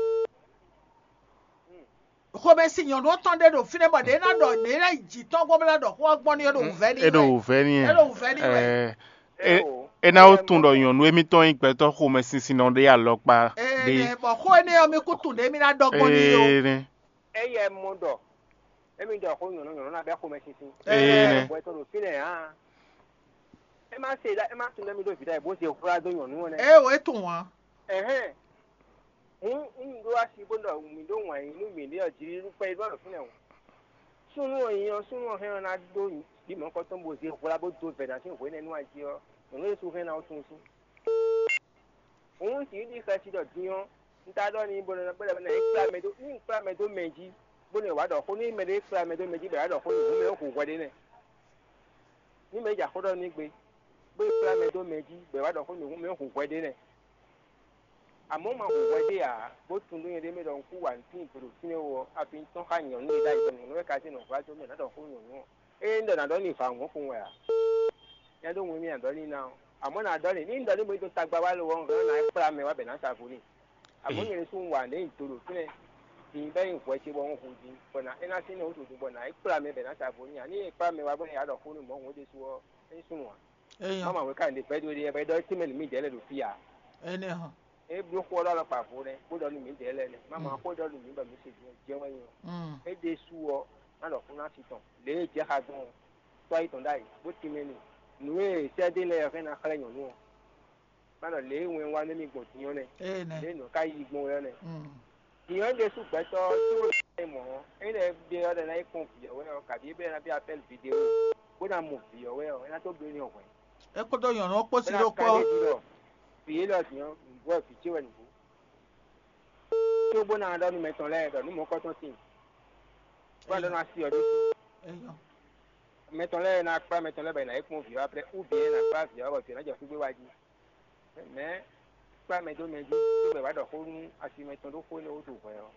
ho be si yon do ton de do fine mo de na do de na ji ton go bla do ho gbon ni do ve ni e do ve ni e do ve ni eh e e na o tun do yon we mi ton ipe to ho me sinsin no de ya lo pa de eh bo ho ni o mi ku tun de mi na do gbon ni yo e ye mo do e mi do ho yon yon na be ho me sinsin eh bo to do fine ha e ma se da e ma tun de mi do fi da bo se kura do yon nu ne e we tun wa eh eh un do asi bondo mi do wan inu mi le ojiri ru pe do fun e won sunu eyan sunu he na do bi mo ko ton bo se kura bo do fe da sin ko ne nu aji o no su fe na o tun su un ti di ka ti do dion nta do ni bo na pe na ikla me do ni ikla me do meji bo ne wa do ko ni me de ikla me do meji be do ko ni me ko gwade ne ni me ja ko do ni gbe bo ikla me do meji be wa do ko ni me ko gwade ne àmọ́ máa kò wọlé à bó tún lóyún ẹdẹ mẹ́rin kú wà ní ìgboro sínú wọ àfi tán ká yàn ní ìdá ìgbọ̀nù ní ẹ̀ka sí nàfà tó mẹ́rin lọ́dọ̀ fún yàn náà ẹ̀ ń dọ̀nà dọ́ni ìfà wọ́n fún wẹ̀ à yẹn tó wọ́n mi àdọ́ni náà àmọ́ náà dọ́ni ní ìdọ́ni mo tó tagbá wá lọ́wọ́ nǹkan náà ẹ̀kpra mẹ́wàá bẹ̀ náà sàfóni àmọ́ yẹn tún wà ní ìgboro sílẹ̀ tí bẹ́ẹ̀ ìfọ̀ ẹ̀ṣẹ̀ wọ́n kò di bọ̀nà ẹ̀ náà sínú oṣù tó bọ̀nà ẹ̀kpra mẹ́ bẹ̀ náà sàfóni àní ẹ̀kpra mẹ́wàá bẹ́ẹ̀ yàrá fóni mọ́ wọn ó dé sọ ẹ̀ sùn wà. mọ́mọ́ àwọn káyọ̀ lè pẹ́ dórí ẹ̀ bẹ́ẹ̀ dọ́ tí mẹ́lì mi jẹ́ lẹ́nu fìyà. e bi ko do la pa fo ne ko do ni mi de le ne mama ko do ni mi ba mi se je wan yo e de su o na lo fun na ti ton le je ha don to ai ton dai bo ti me ni nu e se de le fe na kala yon nu ba lo le wen wa ni mi gbo ti yon ne le no ka yi gbo yo ne ti yon de su pe to ti wo le mo e le bi o de na i kon fi o we o ka bi be na bi appel video ko na mo fi o we o na to gbe ni o we e ko do yon o po si lo ko fi lo ti yon wo fi ti we ni tó bó náà dọ́nu mẹ́tàn lẹ́ẹ̀dọ̀ ní mọ́ kọ́tún sí wọ́n dọ́nu àti ọdún sí mẹ́tàn lẹ́ẹ̀ náà pa mẹ́tàn lẹ́bẹ̀ẹ́ náà ẹ̀kún fìyà pẹ́ ubi ẹ̀ náà pa fìyà ọ̀bọ̀ fìyà náà jẹ́ fún gbé wájú mẹ́ pa mẹ́tàn mẹ́jú tó bẹ̀ wá dọ̀ kó nú àti mẹ́tàn tó kó ní o tó fẹ́ ọ.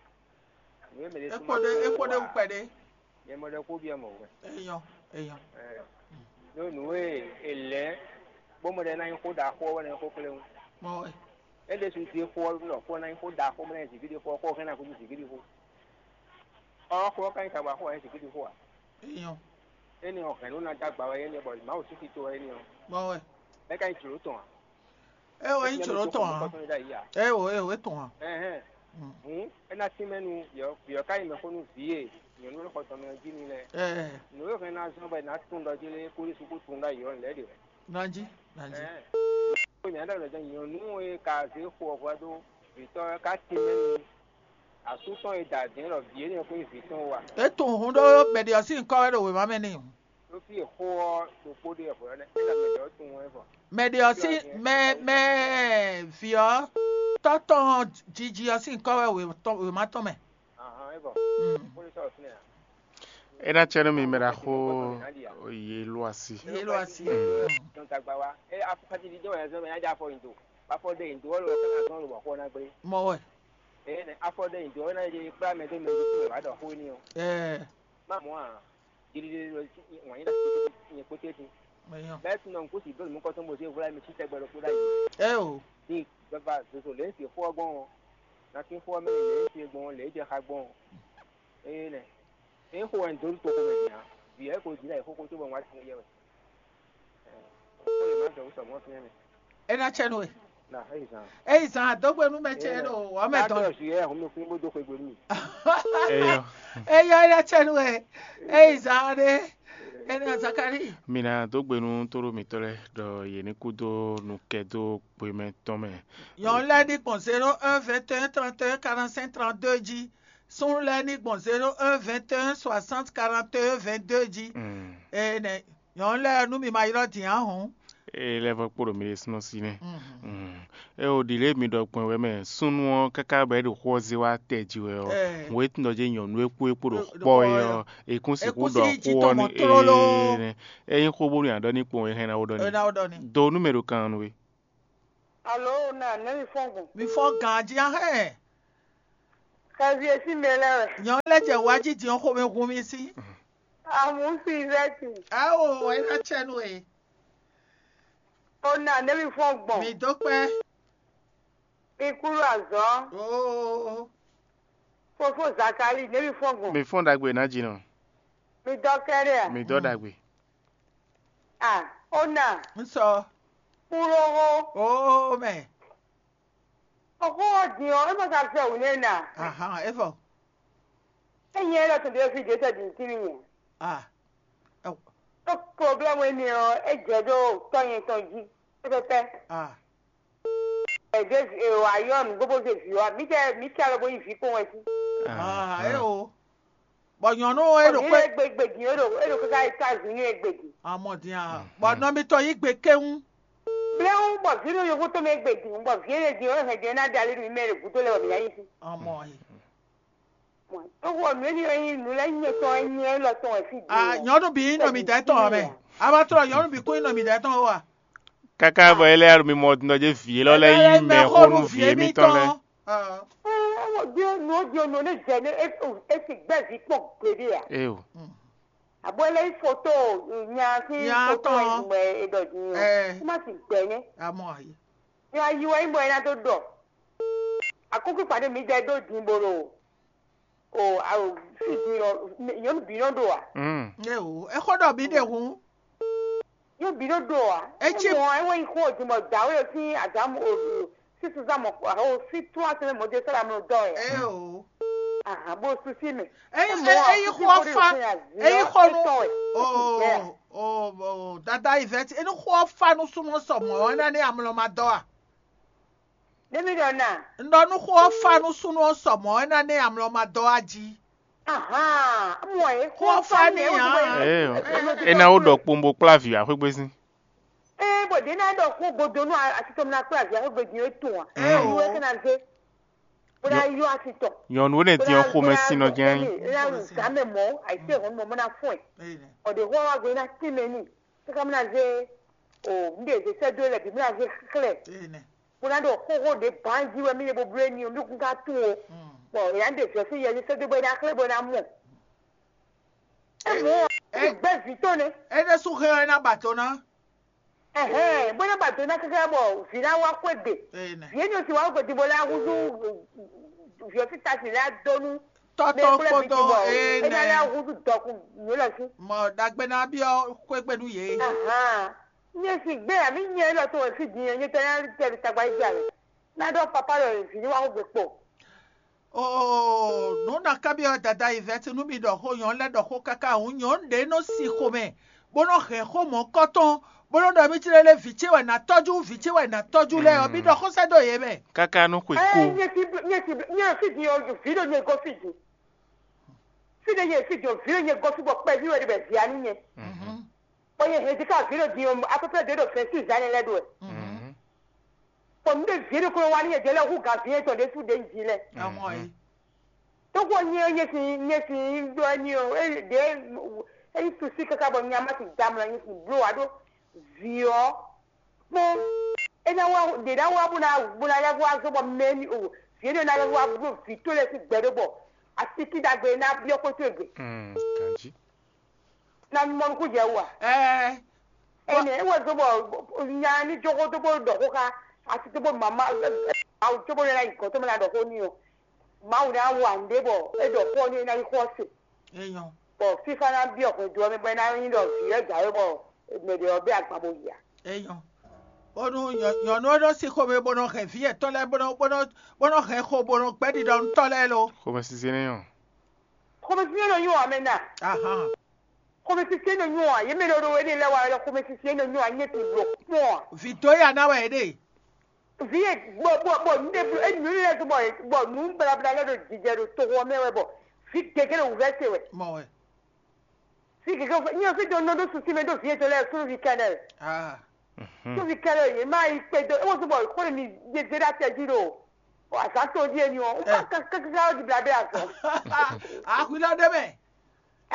ekode ukpede. yẹ mọ dẹ kó bí ẹ mọ wẹ. eyan eyan. lónìí wẹ̀ ẹ̀lẹ́ gbọ́mọdé náà kó dà kó wọ́n náà kó kélé wọn. mọ ẹ. ele su ti ko no ko na ko da ko mena sigidi ko ko kana ko sigidi ko o ko kan ka ba ko e sigidi ko eyan eni o kan na dagba wa eni bo ma o si to eni o mo we e kan chiro ton e o yin chiro ton e o e o ton eh eh hm e na ti menu yo yo kai me ko nu vie yo no ko ton na jini le eh no yo kan na so ba na tun do jile ko ri su ko tun da yo le de nanji nanji nyanda le jan yon nu e ka ze ko wa do vitor ka ti me asuson e da din lo vie ni ko vitor wa e to hun do be de si nko do we ma me ni lo fi ho do po de fo ne e la me do tun won fo me de si me me fio to to jiji si nko we to we ma to me aha e bo ko so fne era chero mi mera ho ye lo asi ye lo asi don tagba wa e afukati di jo ya zo me aja fo indo afo de indo lo kana ton lo ko na gbe mo we e ne afo de indo na je pra me de me ju wa do ho ni o eh ma mo a diri diri lo won yi da ni ko te ti meyan bet no ko si do mo ko ton mo se vura mi ti te gbero ko dai eh o ni baba so so le fi fo ogbon na ki fo me le fi egbon le je ha gbon e ne e ko en do to ko me ya bi e ko jira e ko ko to bo wa ti ye we e na chenu e na e san e san dogbe nu me chenu o me ton si e ho mi fun bo do ko egbe mi eyo eyo e na chenu e e san de e na zakari mina dogbe nu toro mi tole do ye ni kudo nu kedo pe me tome yon la di kon zéro un vingt et un trente et un quarante-cinq trente-deux ji son la ni bon zéro un vingt et un soixante quarante et un vingt-deux ji e ne yon la nu mi ma iro ti an hon e level poro mi sino sine mm e o dile mi do pon we me sunu kaka ba do khozi wa teji we o we tin do je yan nu eku eku do po yo e kun si ku do ko ni e e yin ko bo ni ando ni pon e na odo ni na odo ni do numero kan we Allô, na, ne mi fongo. Mi fo ganji an he. Kazi esi mele. Nyon leje waji di on ko me gun mi si. Amu si zeti. Ah o, e na chenu e. O na, ne mi fongo. Mi dokpe. Mi kuru azo. Oh. Fofo Zakari, ne mi fongo. Mi fon dagbe na jino. Mi dokere. Mi do dagbe. Ah, o na. Nso. Urogo. Oh me. Oko di o, e mo sa fe une na. Aha, efo. Enye lo to de fi je se di tiri yen. Ah. O problem we ni o, e je do toyin toji. Pepe. Ah. E de e wa yo mi gobo se fi wa. Mi te mi te lo bo yi fi ko won si. Ah, e o. Bo yon no e ro pe gbegbegbegi o ro e ro ka ka zi ni egbegi. amodi an. Bo no mi to yi gbe keun. Leon bo fi no yo ko to me egbegi, bo fi e di o he de na dali ru mere ku to le o mi yayin si. Amo yi. O wo mi ni yin nu le yin to yin lo to e fi di. Ah, yon no bi no mi da ton me. Aba tro yon bi ko no mi da ton wa. Kaka bo ele ar mi mod no je vie lo le yi me ko nu vie mi ton le. Ah. O dio no dio no le je ne e e si gbe fi po gbede ya. Eh o. Abole photo nya ki photo e do di. Eh. Ma si gbe ni. Amo yi. Ya yi wa imbo na to do. Akoko pade mi je do di boro. O a o fi di ro yo bi no do a. Mm. E o, e ko do bi de hun. Yo bi no do a. E chi mo ai wa ko di mo da we fi adamu o si su za mo o si tu a se mo de sara mo do e. E o. Ah, bo su si mi. E e yi ko fa. E yi ko no. Oh, oh, oh, dada event. E no ko fa no sumo so mo na ni amlo ma do a. Demi do na. Ndo no ko fa no sumo so mo na ni amlo ma do aji. Aha, mo e Ko fa ni ya. Eh o. E na o do pombo clavi a pe sin. Eh, bo de na do ko godo no ati to na class ya go di o to a. Eh o. Yo e kana se. Bora yo ati to. Yon wo ne ti on ko me sino gen. Ya ka me mo, ai se won mo na fo. Eh. O de ho wa go na ti me ni. Se ka na ze o nde ze se do le bi na ze kle. Eh ne. Bora do ko go de banji we mi le bo brain ni o mi ku ka to o. Bo ya nde se se ye se do bo na kle bo na mo. Eh mo, eh be vito ne. E de su he na batona. Eh eh, bo na batona ka ka bo, fi na wa kwede. Eh ne. Ye ni o ti wa ko ti bo la wuzu yo ti ta ti la donu. Toto poto E e na la ne. wuzu doku yo la si. Mo dagbe na bi o ko pe nu ye. Aha. Nye si gbe ami nye lo to fi di nye to na te ta gba ija re. Na do papa lo fi ni wa gbe po. Oh, no na kabi o dada event nu mi do ho yon le do ho kaka un yon de no si ko me. Bono he ho mo koton. Bono do mi tire le fiche we na toju fiche we na toju le o bi do ho se do ye me. Kaka no kwe Eh, ko. nye si nye si nye si di o fi do nye go fi di. Fi de nye si di o fi do nye go fi bo pe bi we de be di ani nye. Mhm. Oye he ti ka fi do di o apepe de do fe si zani le do. Mhm. Po mi de fi do ko wa ni e de le hu ga fi e to de su de ji le. Amo yi. To ko nye nye si nye si do ani o e de e tu si ka ka bo nyama si dam la nye si bro ado vio mo e na wa de da wa bu na bu na ya wa so bo meni o fi de na ya wa bu fi to le si gbedo bo ati ti dagbe na bi o ko to egbe Mm, kanji. na mo ku je wa Eh. e ne wa so bo nya ni jogo to bo do ko ka ati to bo mama a to bo na ko to na do ko ni o ma u na wa nde bo e do ko ni na ko si Eyan. bo fifa na bi o ko do mi pe na yin do fi e ja bo me de obi agbabo ya Eyan. Bono yon no no si ko me bono he fi e to le bono bono bono he ho bono pe di don to le lo. Ko me si se ne yon. ko me si no yo amena Aha. ko me si se no yo a ye me do do we ni le wa ko me si se no yo a nye ti blo mo Victoria na we de. vi e bo bo bo nde blo e mi le so bo bo nu bla bla le do jijero to wo me we bo fi kekere u vese we Mo we. fi kekere ni o fi do no do su si me do fi e to le su vi kanel Ah. su vi kanel ye ma i pe do e wo so bo ko ni je je da te jiro o asa to di eni o ka ka ka ka di bla bla so Ah, cuidado de me. eh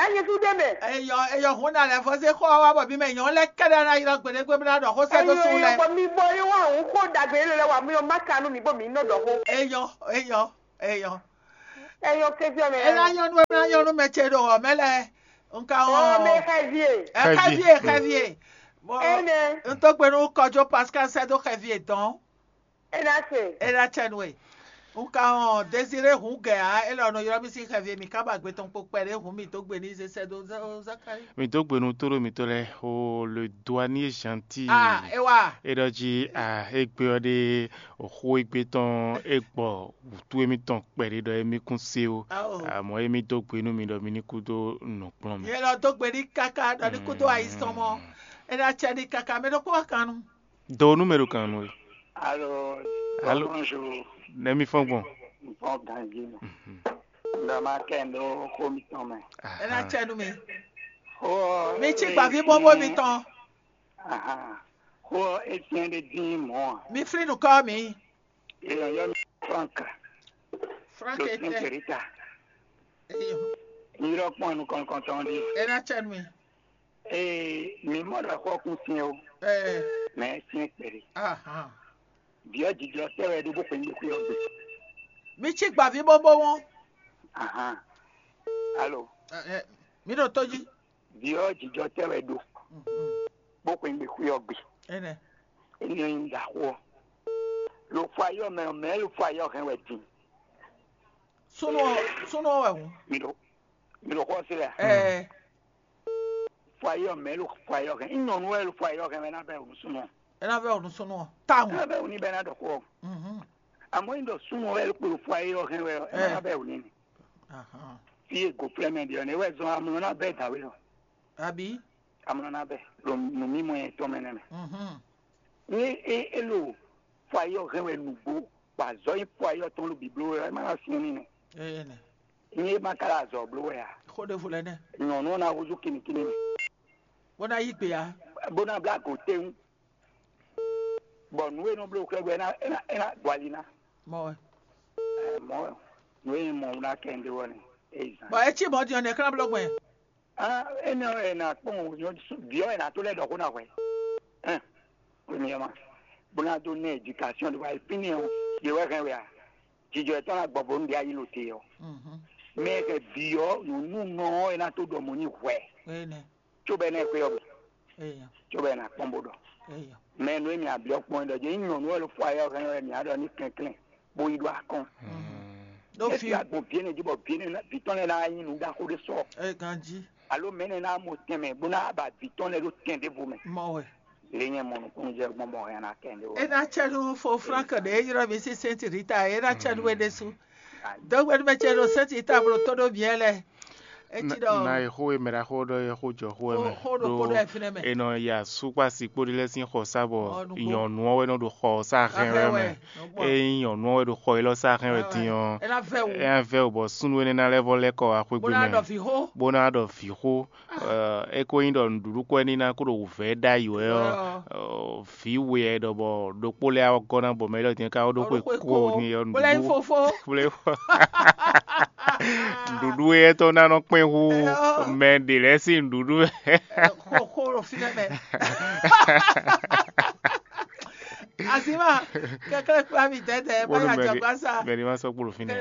yẹn tún débẹ̀. ẹyọ ẹyọ hun náà lẹ fọsẹ kọ wa bọ bí mẹyàn lẹ kẹdẹ náà yìí gbẹdẹgbẹ bí náà dọ kó sẹdọ sùn lẹ. ẹyọ mi bọ irú àwọn kó dàgbé lẹ wà mí ọ má kànú mi bọ mi iná dọ̀kó. ẹyọ ẹyọ ẹyọ. ẹyọ kẹfì ọmọ yẹn. ẹnà yọnu ẹnà yọnu mẹtsẹ do ọ mẹlẹ nka ọ. ọ mẹ xẹviẹ. xẹviẹ xẹviẹ. ẹnẹ. ntọgbẹnu kọjọ pascal sẹdọ xẹviẹ dán. ẹnà tẹ. ẹnà tẹ nu ye. nka ọ desire hun gẹ̀ya ẹ lọ́nà yọrọ mi si xẹviẹ mi kaba gbẹ tán kó pẹ̀lẹ́ hun mi tó gbẹ ní sẹdọ zakari. mi tó gbẹnu tóró mi tó lẹ o le douanier gentil. ah ẹ wa. e dọ dzi ah egbe ọ de òxo egbe tán egbọ wùtú emi tán pẹ̀lẹ́ dọ emi kún se o àmọ́ emi tó gbẹnu mi dọ mi ní kú tó nù kplọ́n mi. yẹ lọ tó gbẹ ní kaka dọ ní kú tó àyè sọmọ ẹ dà tẹ ní kaka mi ló kó wà kanu. dọ numéro kan nù. Allô, Allô. bonjour. Nemi Fongbon. Bon, Gangi. Dans ma kendo, commission, mais. Elle a tenu, mais. Oh, mais tu pas vu bon bon temps. Ah, oh, et tiens de dix mois. Mi frère nous comme. Et il y a Franck. Franck était. Il a point nous quand on dit. Elle a tenu. Et mi mo da ko kun sin o. Eh. Mais sin pere. Ah ah. Bi o jijo tewe do bo pe ni ku yo gbe. Mi chi gba vi bobo won. Aha. Allô. Eh, mi do toji. Bi o jijo tewe do. Mhm. Bo pe ni ku yo gbe. Ene. Eni yin da wo. Lo fa yo me me lo fa yo kan we tin. Sono sono wa won. Mi do. Mi do ko se la. Eh. Fire melo fire kan ino no el fire kan na be usuno na be onu suno ta hu na be uni be na do ko mhm amo indo suno el ku fire kan we na be uni ni aha fi go premier dio ne we zo amuno na be da we abi amuno na be lo no mi mo e to menene mhm ni e elo fire kan we nugo pa zo i fire ton lo biblo e ma si ni ni eh ne ni ma kala zo blo ya ko de fule ne no no na wuzu kini kini bona yi pe ya bona black o teun bon we no block we na na na gwalina mo eh mo we mo na kende woni eza ba e chi mo di on e kran block we ah eno e na pon yo bio e na to le do ko na we eh we mi ma bona do ne education do wa opinion ye we kan we a jijo e to na gbobo ndi ayi lo te yo mhm me ke bio no nu no e na to do mo ni we we ne chobe ne ko yo eh chobe na pombodo eh mais nous mi abio point de je nyon no le foyer kan mi ado ni klenklen bo ido akon do fi bo bien di bo bien na biton na yin nu da ko de so eh Ganji allo mene na mo teme bo na ba biton le do tende bo me mo we le nyen mo no ko je mo mo ya na kende wo e na chelu fo Frank de yiro mi si Saint Rita e na chelu we desu do we me chelu Saint Rita bro todo bien le na ehoe mera hodo eho jo hoe me do eno ya supa sikpori lesin ho sabo iyan nuo we no do ho sa ren me e iyan nuo we do ho lo sa ren we tiyan e an ve obo sunu we na level le ko akwegbe me bona do fi ho e ko yin do nduru ko ni na ko do ve da yo e fi we e do bo do pole a ko na bo me lo tin ka do ko ko ni yo nduru pole nduru e to na no pin hu me de le sin nduru ko ko fina me asima ka ka pa mi tete ba ya jabasa me ma so polo fina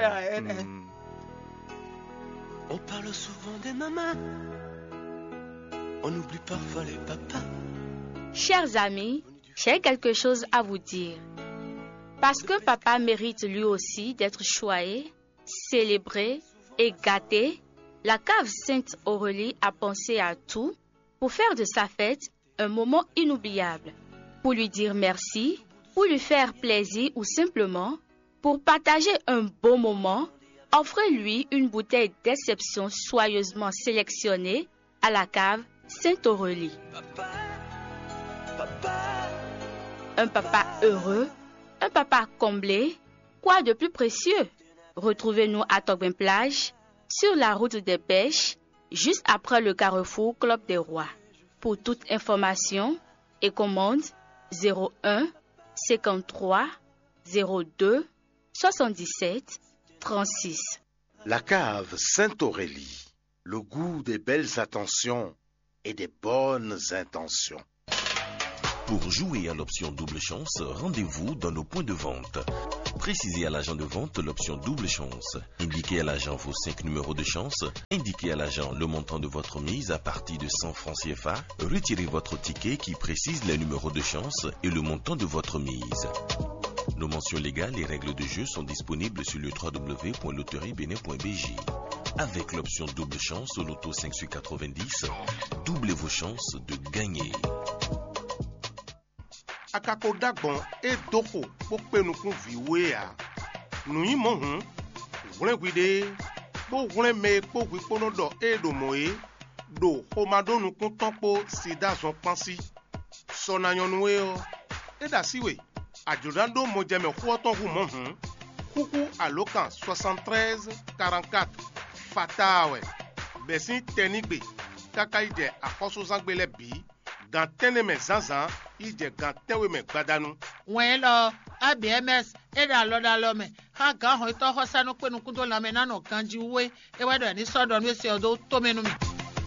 on parle souvent des mamans, on oublie parfois les papas. Chers amis, j'ai quelque chose à vous dire. Parce que papa mérite lui aussi d'être choyé, célébré et gâté, la cave Sainte Aurélie a pensé à tout pour faire de sa fête un moment inoubliable, pour lui dire merci, pour lui faire plaisir ou simplement pour partager un beau moment. Offrez-lui une bouteille d'exception soigneusement sélectionnée à la cave Sainte Aurélie. Papa, papa. Un papa heureux, un papa comblé, quoi de plus précieux? Retrouvez-nous à Tobin Plage, sur la route des pêches, juste après le carrefour Club des Rois. Pour toute information et commande, zéro un cinquante-trois zéro deux soixante-dix-sept trente-six. La cave Sainte Aurélie, le goût des belles attentions et des bonnes intentions. Pour jouer à l'option double chance, rendez-vous dans nos points de vente. Précisez à l'agent de vente l'option double chance. Indiquez à l'agent vos cinq numéros de chance. Indiquez à l'agent le montant de votre mise à partir de cent francs C F A. Retirez votre ticket qui précise les numéros de chance et le montant de votre mise. Nos mentions légales et règles de jeu sont disponibles sur le w w w point loterie bénin point b j. Avec l'option double chance au loto cinq sur quatre-vingt-dix, doublez vos chances de gagner. Akako dagbon e doko po penukun viwe a nuyi mohun wren gwide po wren me po gwi pono do e do moe do homadonu kun tonpo sida zon pansi sona yonwe o e da siwe ajodando mojeme huoton hu mohun kuku alokan soixante-treize quarante-quatre fatawe besin tenigbe kakaide akoso zangbele bi gantene me zanzan ije gantewe me gbadanu wen lo A B M S e da lo da lo me ha ga ho to ho sanu penu kun to la me nanu kanji we e wa do ni so do mi se odo to menu mi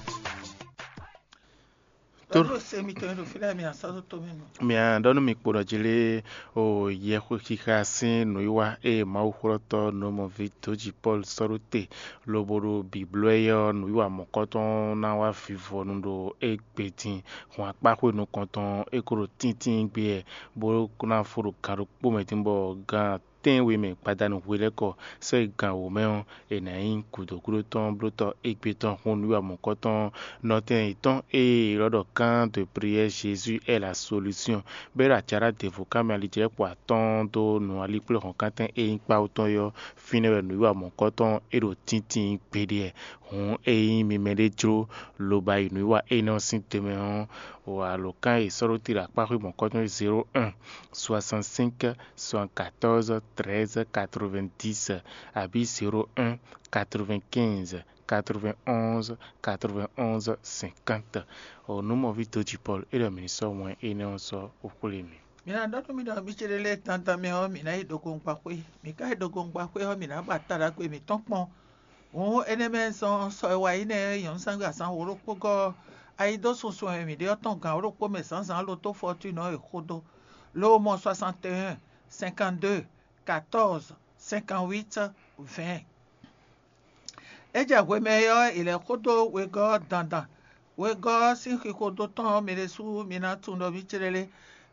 Toro se mi to fila mi asazo to menu mi andonu mi kpodo jile o ye ko kikasin no iwa e ma ukroto no mo vitoji Paul sorute loboro bibloyo no iwa mokoton na wa fifo ndo e petin won apako no konton e koro tintin gbe e bo kuna furu karu po metimbo gan ten we me padanu weleko so gan o meon e na yin kudokuro ton bloto egbeton hun wi amokoton noten iton e rodo kan de prière Jésus est la solution bera chara de vocame alije po aton do no ali plo kan kanten e yin pa oton yo finewe no wi amokoton e ro tintin gbede hun e yin mi medejo lo ba inu wa e no sin teme on o alokan e soroti la pa wi mokoton zéro un soixante-cinq soixante-quatorze treize quatre-vingt-dix abi zéro un quatre-vingt-quinze quatre-vingt-onze quatre-vingt-onze cinquante au numéro Vito di Paul et le ministre moins et non so okulemi mina ndo mi do mi chelele tanta mi ho mi na idogun pa pe mi ka idogun pa pe ho mi na batara pe mi ton pon o eneme so so wa ine yon sanga san oro pogo aido so so mi de oton gan oro po me san san lo to fortune e kodo lo mo soixante et un cinquante-deux quatorze cinquante-huit vingt eja gwe meyo ile kodo we go dandan we go si kodo ton mi resu mi na tun do mi chelele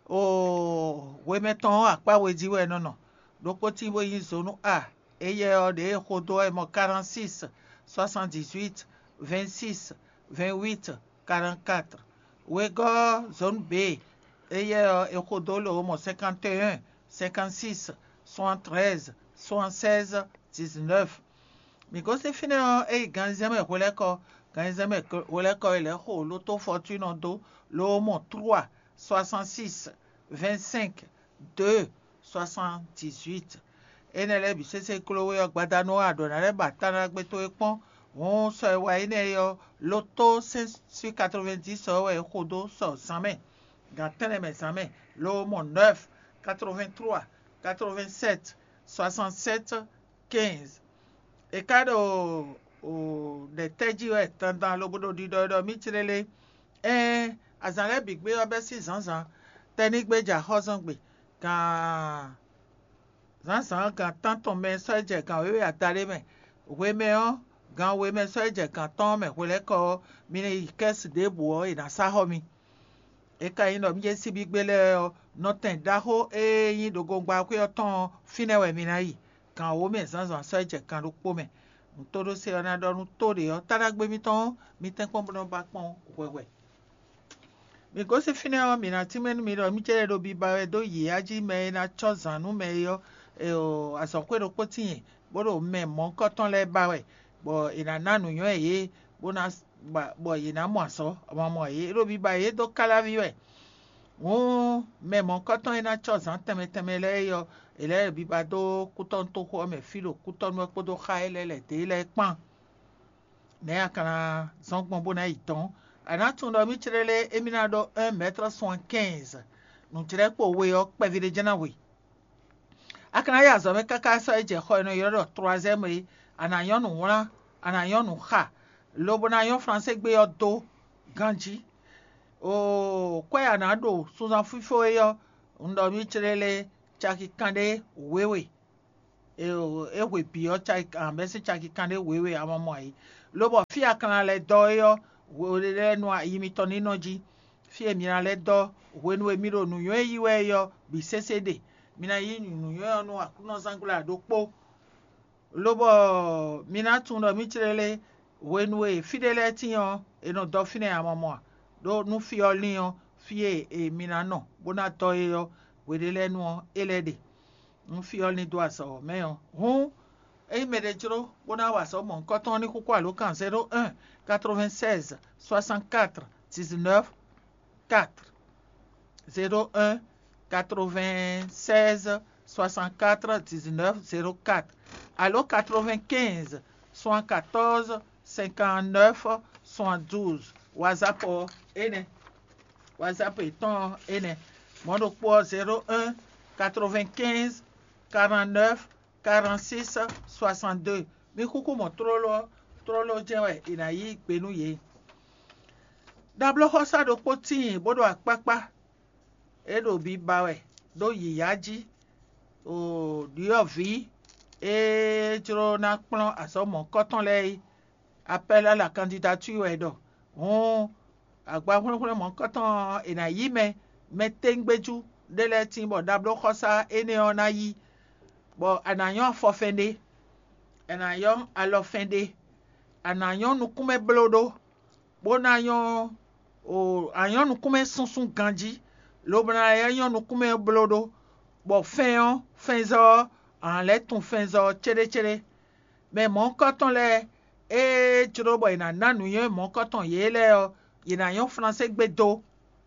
o we meton apa we jiwe no no doko ti we yin zonu a eye o de kodo e mo quarante-six soixante-dix-huit vingt-six vingt-huit quarante-quatre we go zone B eye o e kodo lo mo cinquante et un cinquante-six soixante-treize soixante-seize dix-neuf mi go se fine e ganzeme koleko ganzeme koleko ile ho lo to fortune do lo mo trois soixante-six vingt-cinq deux soixante-dix-huit enele bi sese klowe ogbadanu adona re batana gbe to epon won so ewa ine yo loto cinq sur quatre-vingt-dix so e kodo so samen gantene me samen lo mo neuf quatre-vingt-trois quatre-vingt-sept soixante-sept quinze e kado o de teji e tandan lobodo di do mi tirele eh azare bigbe obe si zanzan tenigbeja hozongbe kan zanzan kan tanton me soje kan we atare me we me o gan we me soje kan ton me wele ko mi ni kes de bo ina saho mi e ka yin no mi je si bigbele noten daho e yin dogongba kwe oton finewe mi na yi kan wo me zanzan soje kan ro po me todo se ona dorun tore o taragbe mi ton mi ten pon bon ba pon wewe mi go se fine o mi na ti menu mi ro mi chere do bi ba do yi aji me na chozanu me yo e o asokwe ro potin boro me mo nkan ton le ba we bo ina nanu yan eye bona bo ina mo aso omo mo eye ro bi ba ye do kala vi we won me mo nkan ton ina chozan teme teme le yo ele bi ba do kuton to ko me filo kuton mo ko do kha ele le te le pan ne akana zongbon bona iton ana tun do mi tirele emina do un mètre soixante-quinze nu tire po we o pe vide jana we akana ya zo me kaka so eje ko no yoro troisième ri ana yonu wora ana yonu kha lobona yon français gbe yo do ganji o kwaya na do susan fifo yo ndo mi chirele chaki kande wewe e e we bi o chaki ambesi chaki kande wewe amamo yi lobo fi akana le do yo we le no yimi toni noji fi emira le do we no emiro nu yo yiwe yo bi ccd mina yi nu yo no akuno zangula do po lobo mina tundo mi chirele we no e fidele tiyan e no do fine amamo do nu fi oliyan fi e mina no bona to yo we le no elede nu fi oli do aso meyo hun e medejro bona waso mon koton ni kuko alo kan zéro un quatre-vingt-seize soixante-quatre dix-neuf quatre zéro un quatre-vingt-seize soixante-quatre dix-neuf zéro quatre allo quatre-vingt-quinze soixante-quatorze cinquante-neuf soixante-douze WhatsApp ene WhatsApp eton ene mondo po zéro un quatre-vingt-quinze quarante-neuf quarante-six soixante-deux mi kuku mo trolo trolo jewe inayi penu ye dablo hosa do poti bodo apapa edo bi bawe do yiyaji o dio vi e jro na plan asomo koton le appel à la candidature edo on agba hunhun mo koton inayi me metengbeju dele timbo dablo hosa ene onayi bo anayon fofende anayon alofende anayon nukume blodo bonayon o ayon nukume sunsun ganji lobna ayon nukume blodo bo feyon fenzo an le tun fenzo chere chere mais mon coton le e trobo ina nanu yo mon coton yele o ina yon français gbedo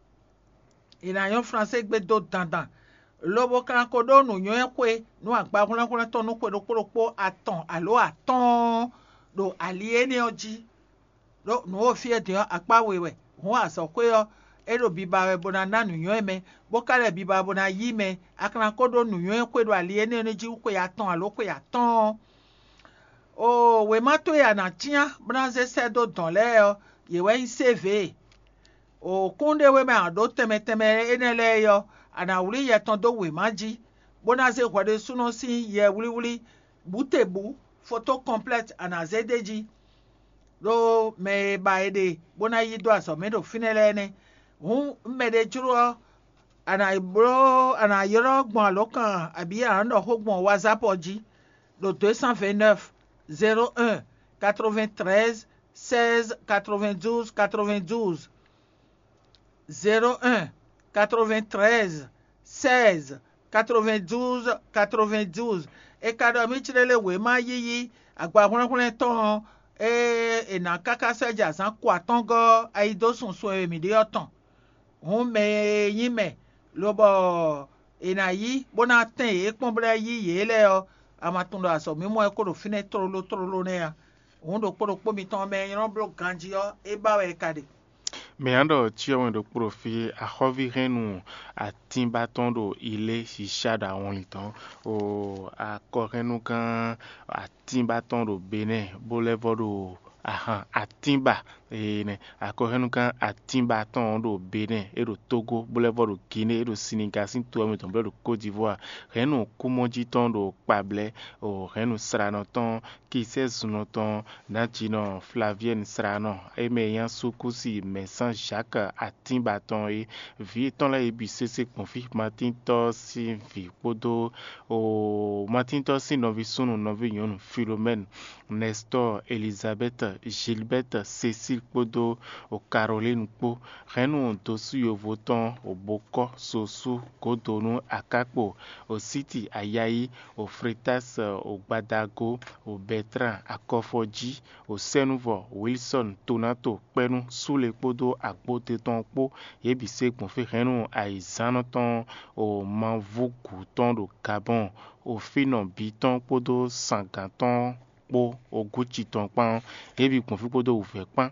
ina yon français gbedo dandan lobo kan ko do nu yan kwe nu agba kun kun to nu kwe do poropo aton alo aton do aliene oji do nu o fi ede apa wewe hu aso kwe yo edo biba we bona nanu yan me bo kale biba bona yi me akran ko do nu yan kwe do aliene oji kwe aton alo kwe aton o we mato ya na tia branze se do don le yo ye we C V o kunde we me ado teme teme enele yo ana wuli ye ton do we maji bona ze kwade suno si ye wuli wuli butebu photo complète ana zedeji do me baide bona yi do aso me do finele ne hu mede juro ana bro ana yoro gbon lokan abi an do hogbon WhatsApp oji do deux cent vingt-neuf zéro un quatre-vingt-treize seize quatre-vingt-douze quatre-vingt-douze zéro un quatre-vingt-treize seize quatre-vingt-douze quatre-vingt-douze e kado mi chirele we ma yiyi agba hunhun ton e e na kaka seja san kwa tongo aido sun so e mi de otan hun me yin me lobo ina yi bona ten e ponbra yi yele o amatundo aso mi mo e ko do fine trolo trolo ne ya hun do poro po mi ton me ran blo ganji o e ba we kade me ando chiawen do profi a hovi renu a timbaton do ile shishada on liton o a korenu kan a timbaton do Benin bolevo do aha atimba ene akorenu kan atimba ton do Benin e do Togo bolevo do Guinée e do Sénégal sin to me ton do Côte d'Ivoire renu kumonji ton do pable o renu srano ton ki se suno ton natino Flavienne srano e me yan sukusi me San Jacques atimba ton e vi ton la e bi sese konfi Martin to si vi podo o Martin to si no vi sunu no vi yon Philomène Nestor Elisabeth Gilbert Cécile Podo o Caroline Po renu dosu yo voton o Boko Sosu Kodonu Akakpo o City Ayayi o Freitas o Gbadago o Bertrand Akofoji o Senuvo Wilson Tonato Penu Sule Podo Agbote ton po yebi se konfe renu aizano ton o Manvugu ton do Gabon o Finon Biton Podo Sanganton po o Gucci ton pan ebi konfi podo ouve pan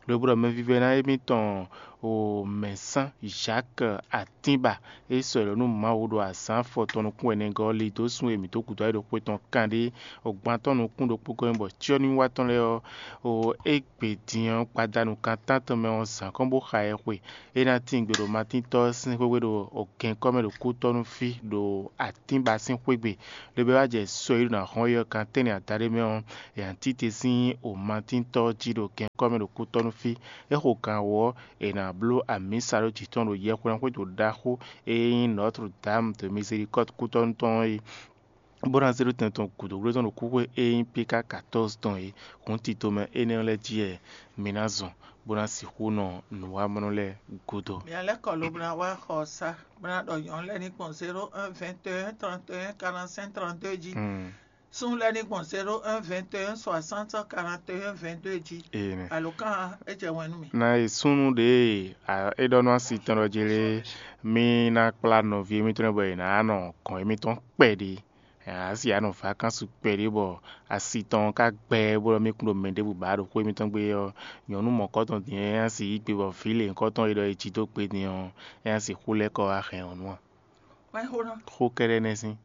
le bro me vive na emi ton o mesan Jacques Atimba e so le no ma wo do asan fo ton kun ene go le to sun emi to kuto do pe ton kande ogban ton no kun do po ko mbo ti oni wa ton le o ekpedian padanu kan tant me on san kon bo kha e we e na tin gbero matin to sin we do o ken come do ku ton fi do Atimba sin kwegbe le be wa je so iru na hon yo kan teni atare me on e antite sin o matin to ji do ken come do ku ton fi e ho kan wo e na blo ami saro ji ton do ye ko ko do da ho e Notre Dame de Miséricorde ku ton ton e Boran zero tenton kudo rezon no kuwe e impika quatorze ton e konti to me ene le die minazon boran si huno no wa mono le kudo bien le kolo bra wa khosa bra do yon le ni pon zéro un vingt et un trente et un quarante-cinq trente-deux ji sun le ni pon zéro un vingt et un soixante quarante et un vingt-deux ji alokan e je wenu mi na e sunu de e do no si ton jele mi na plano vi mi ton boy na no kon mi ton pedi asi ano fa kan su pere bo asi ton ka gbe bo mi kun mende bu ba ro ko mi ton gbe yo yonu mo ko ton tin asi gbe bo file nkan ton iro eji to pe ni o e asi kule ko a khen onu wa ho na ko kere nesin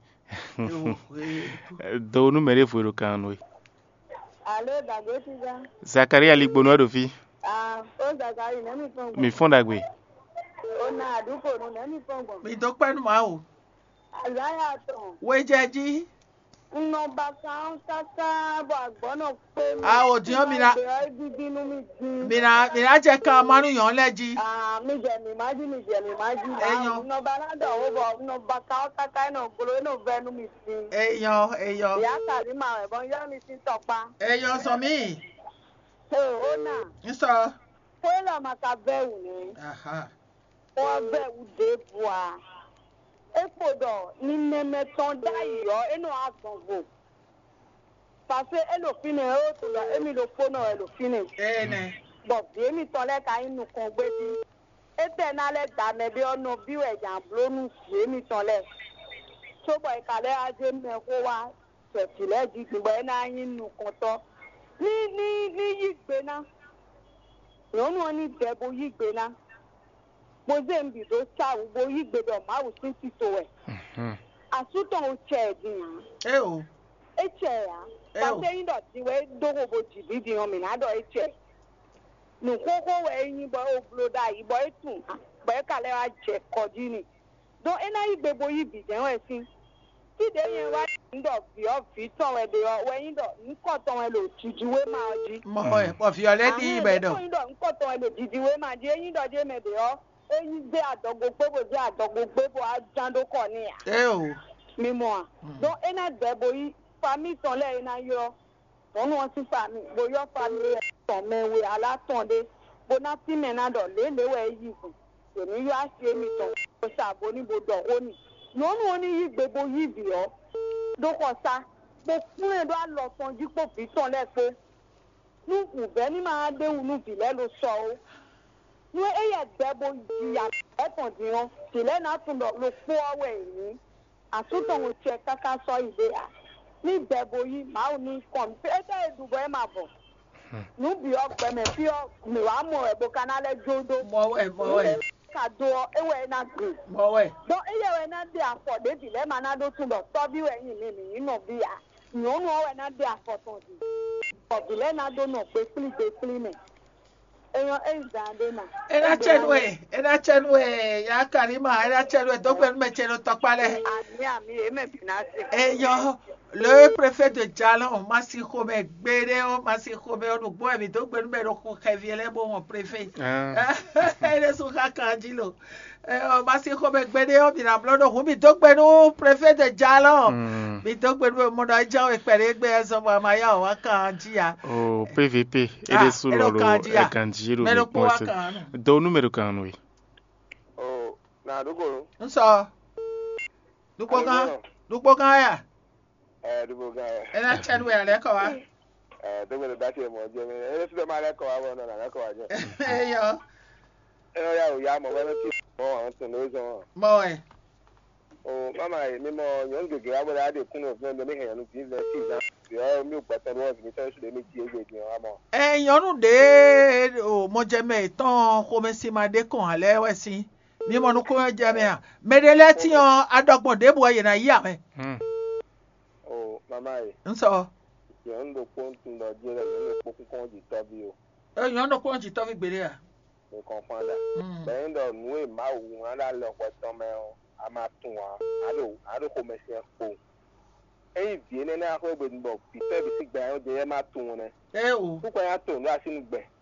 do nu mere fo ro kan no Allo Dagoti ga Zakaria ligbono do fi ah o Zakari na mi fon mi fon dagbe o na aduko no na mi fon mi do pe nu ma o Azaya ton. Wejeji. No bakan kaka bo agbono pe mi. Ah o diyan mi na. Mi na mi na je kan manu yan leji. Ah mi je mi maji mi je mi maji. Eyan. No balada o bo no bakan kaka no golo no venu mi sin. Eyan eyan. Ya kari ma e bon ya mi sin topa. Eyan so mi. He o na. Nso. Ko la makabewu ni. Aha. O bewu de boa. Epodo ni neme ton da yo eno asanvo parce que elo fine o to la emi lo fono elo fine eh ne bo bi emi ton le ka inu kon gbe ti ete na le da me bi ono bi we jan blonu si emi ton le so boy ka le aje me ko wa se ti le ji gbe na yin nu kon to ni ni ni yigbe na yo no ni debo yigbe na mo ze mbi do cha wo yigbe do ma wo sin ti to we mhm asuton o che din eh o e che ya pa se yin do ti we do go bo ji bi di o mi na do e che nu ko ko we yin bo o blo da yi bo etun bo e ka le wa je ko ji ni do e na yigbe bo yi bi je we sin ti de yen wa ndo fi o fi ton we de o we yin do nko ton we lo ti ji we ma ji mo e po fi o le di ibe do nko ton we lo ji ji we ma ji yin do je me de o eyi gbe adogo gbebo je adogo gbebo ajando ko ni ya eh o mi mo a don ena debo yi fami ton le ina yo don won ti fami bo yo fami ton mewe ala ton de bona ti me na do le le we yi fun emi yo ase mi ton o sa bo ni bo do oni no no oni yi gbebo yi bi o do ko sa bo fun e do lo ton ji po bi ton le pe nu u be ni ma de unu bi le lo so o no eya debo ya eton dion tile na tun lo po awe ni asuto wo che kaka so ide a ni debo yi ma o ni kon pe e dubo e ma bo nu bi o gbe me fi o mi wa mo e bo kanale jodo mo we mo we ka do ewe na gbe mo we do eye we na de afo de tile ma na do tun lo to bi we yin mi mi no bi a ni o no we na de afo ton di o tile na do no pe pli de pli me eyan ezande na era chenwe era chenwe ya karima era chenwe to pe me cheno topale ami ami e me binasi eyan le préfet de Jalon masi ko me gbere o masi ko me onu gbo mi to pe me ro ko keviele bo won préfet ah ele so ka kanjilo eh o masi ko me gbere o bi na blodo hu mi to pe no préfet de Jalon mi to pe mo do ja o pere gbe so mo ma ya wa kanjia o P V P ele so lo e kanjiro me ko wa kan do numero kan we o na dugo nso dugo kan dugo kan ya eh dugo ga e na chen we ale ko wa eh dugo da ti mo je me e se ma le ko wa won na na ko wa je eh yo e ya o ya mo we ti mo an so no zo mo e o mama e mi mo yon gege wa da de kun o fe me he yan ti ve ti za vieux mi gbata do vi so de mi ti egbe ni o mo eh yonu de o mo je me ton ko me si ma de kon ale we si mi mo nu ko je me a medele ti on adogbon de bo ye na yi ame mm o mama e nso yo ndo ko tun do je le ni po kun kon ji to bi o eh yonu ko ji to fi gbere a e comprendre ben ndo nu e ma wu an la lo ko ton me o a ma tun wa ado ado ko me se po e vi ne na ko gbe nbo peter bi si gba o je ma tun ne eh o ku ko ya tun lo asinu gbe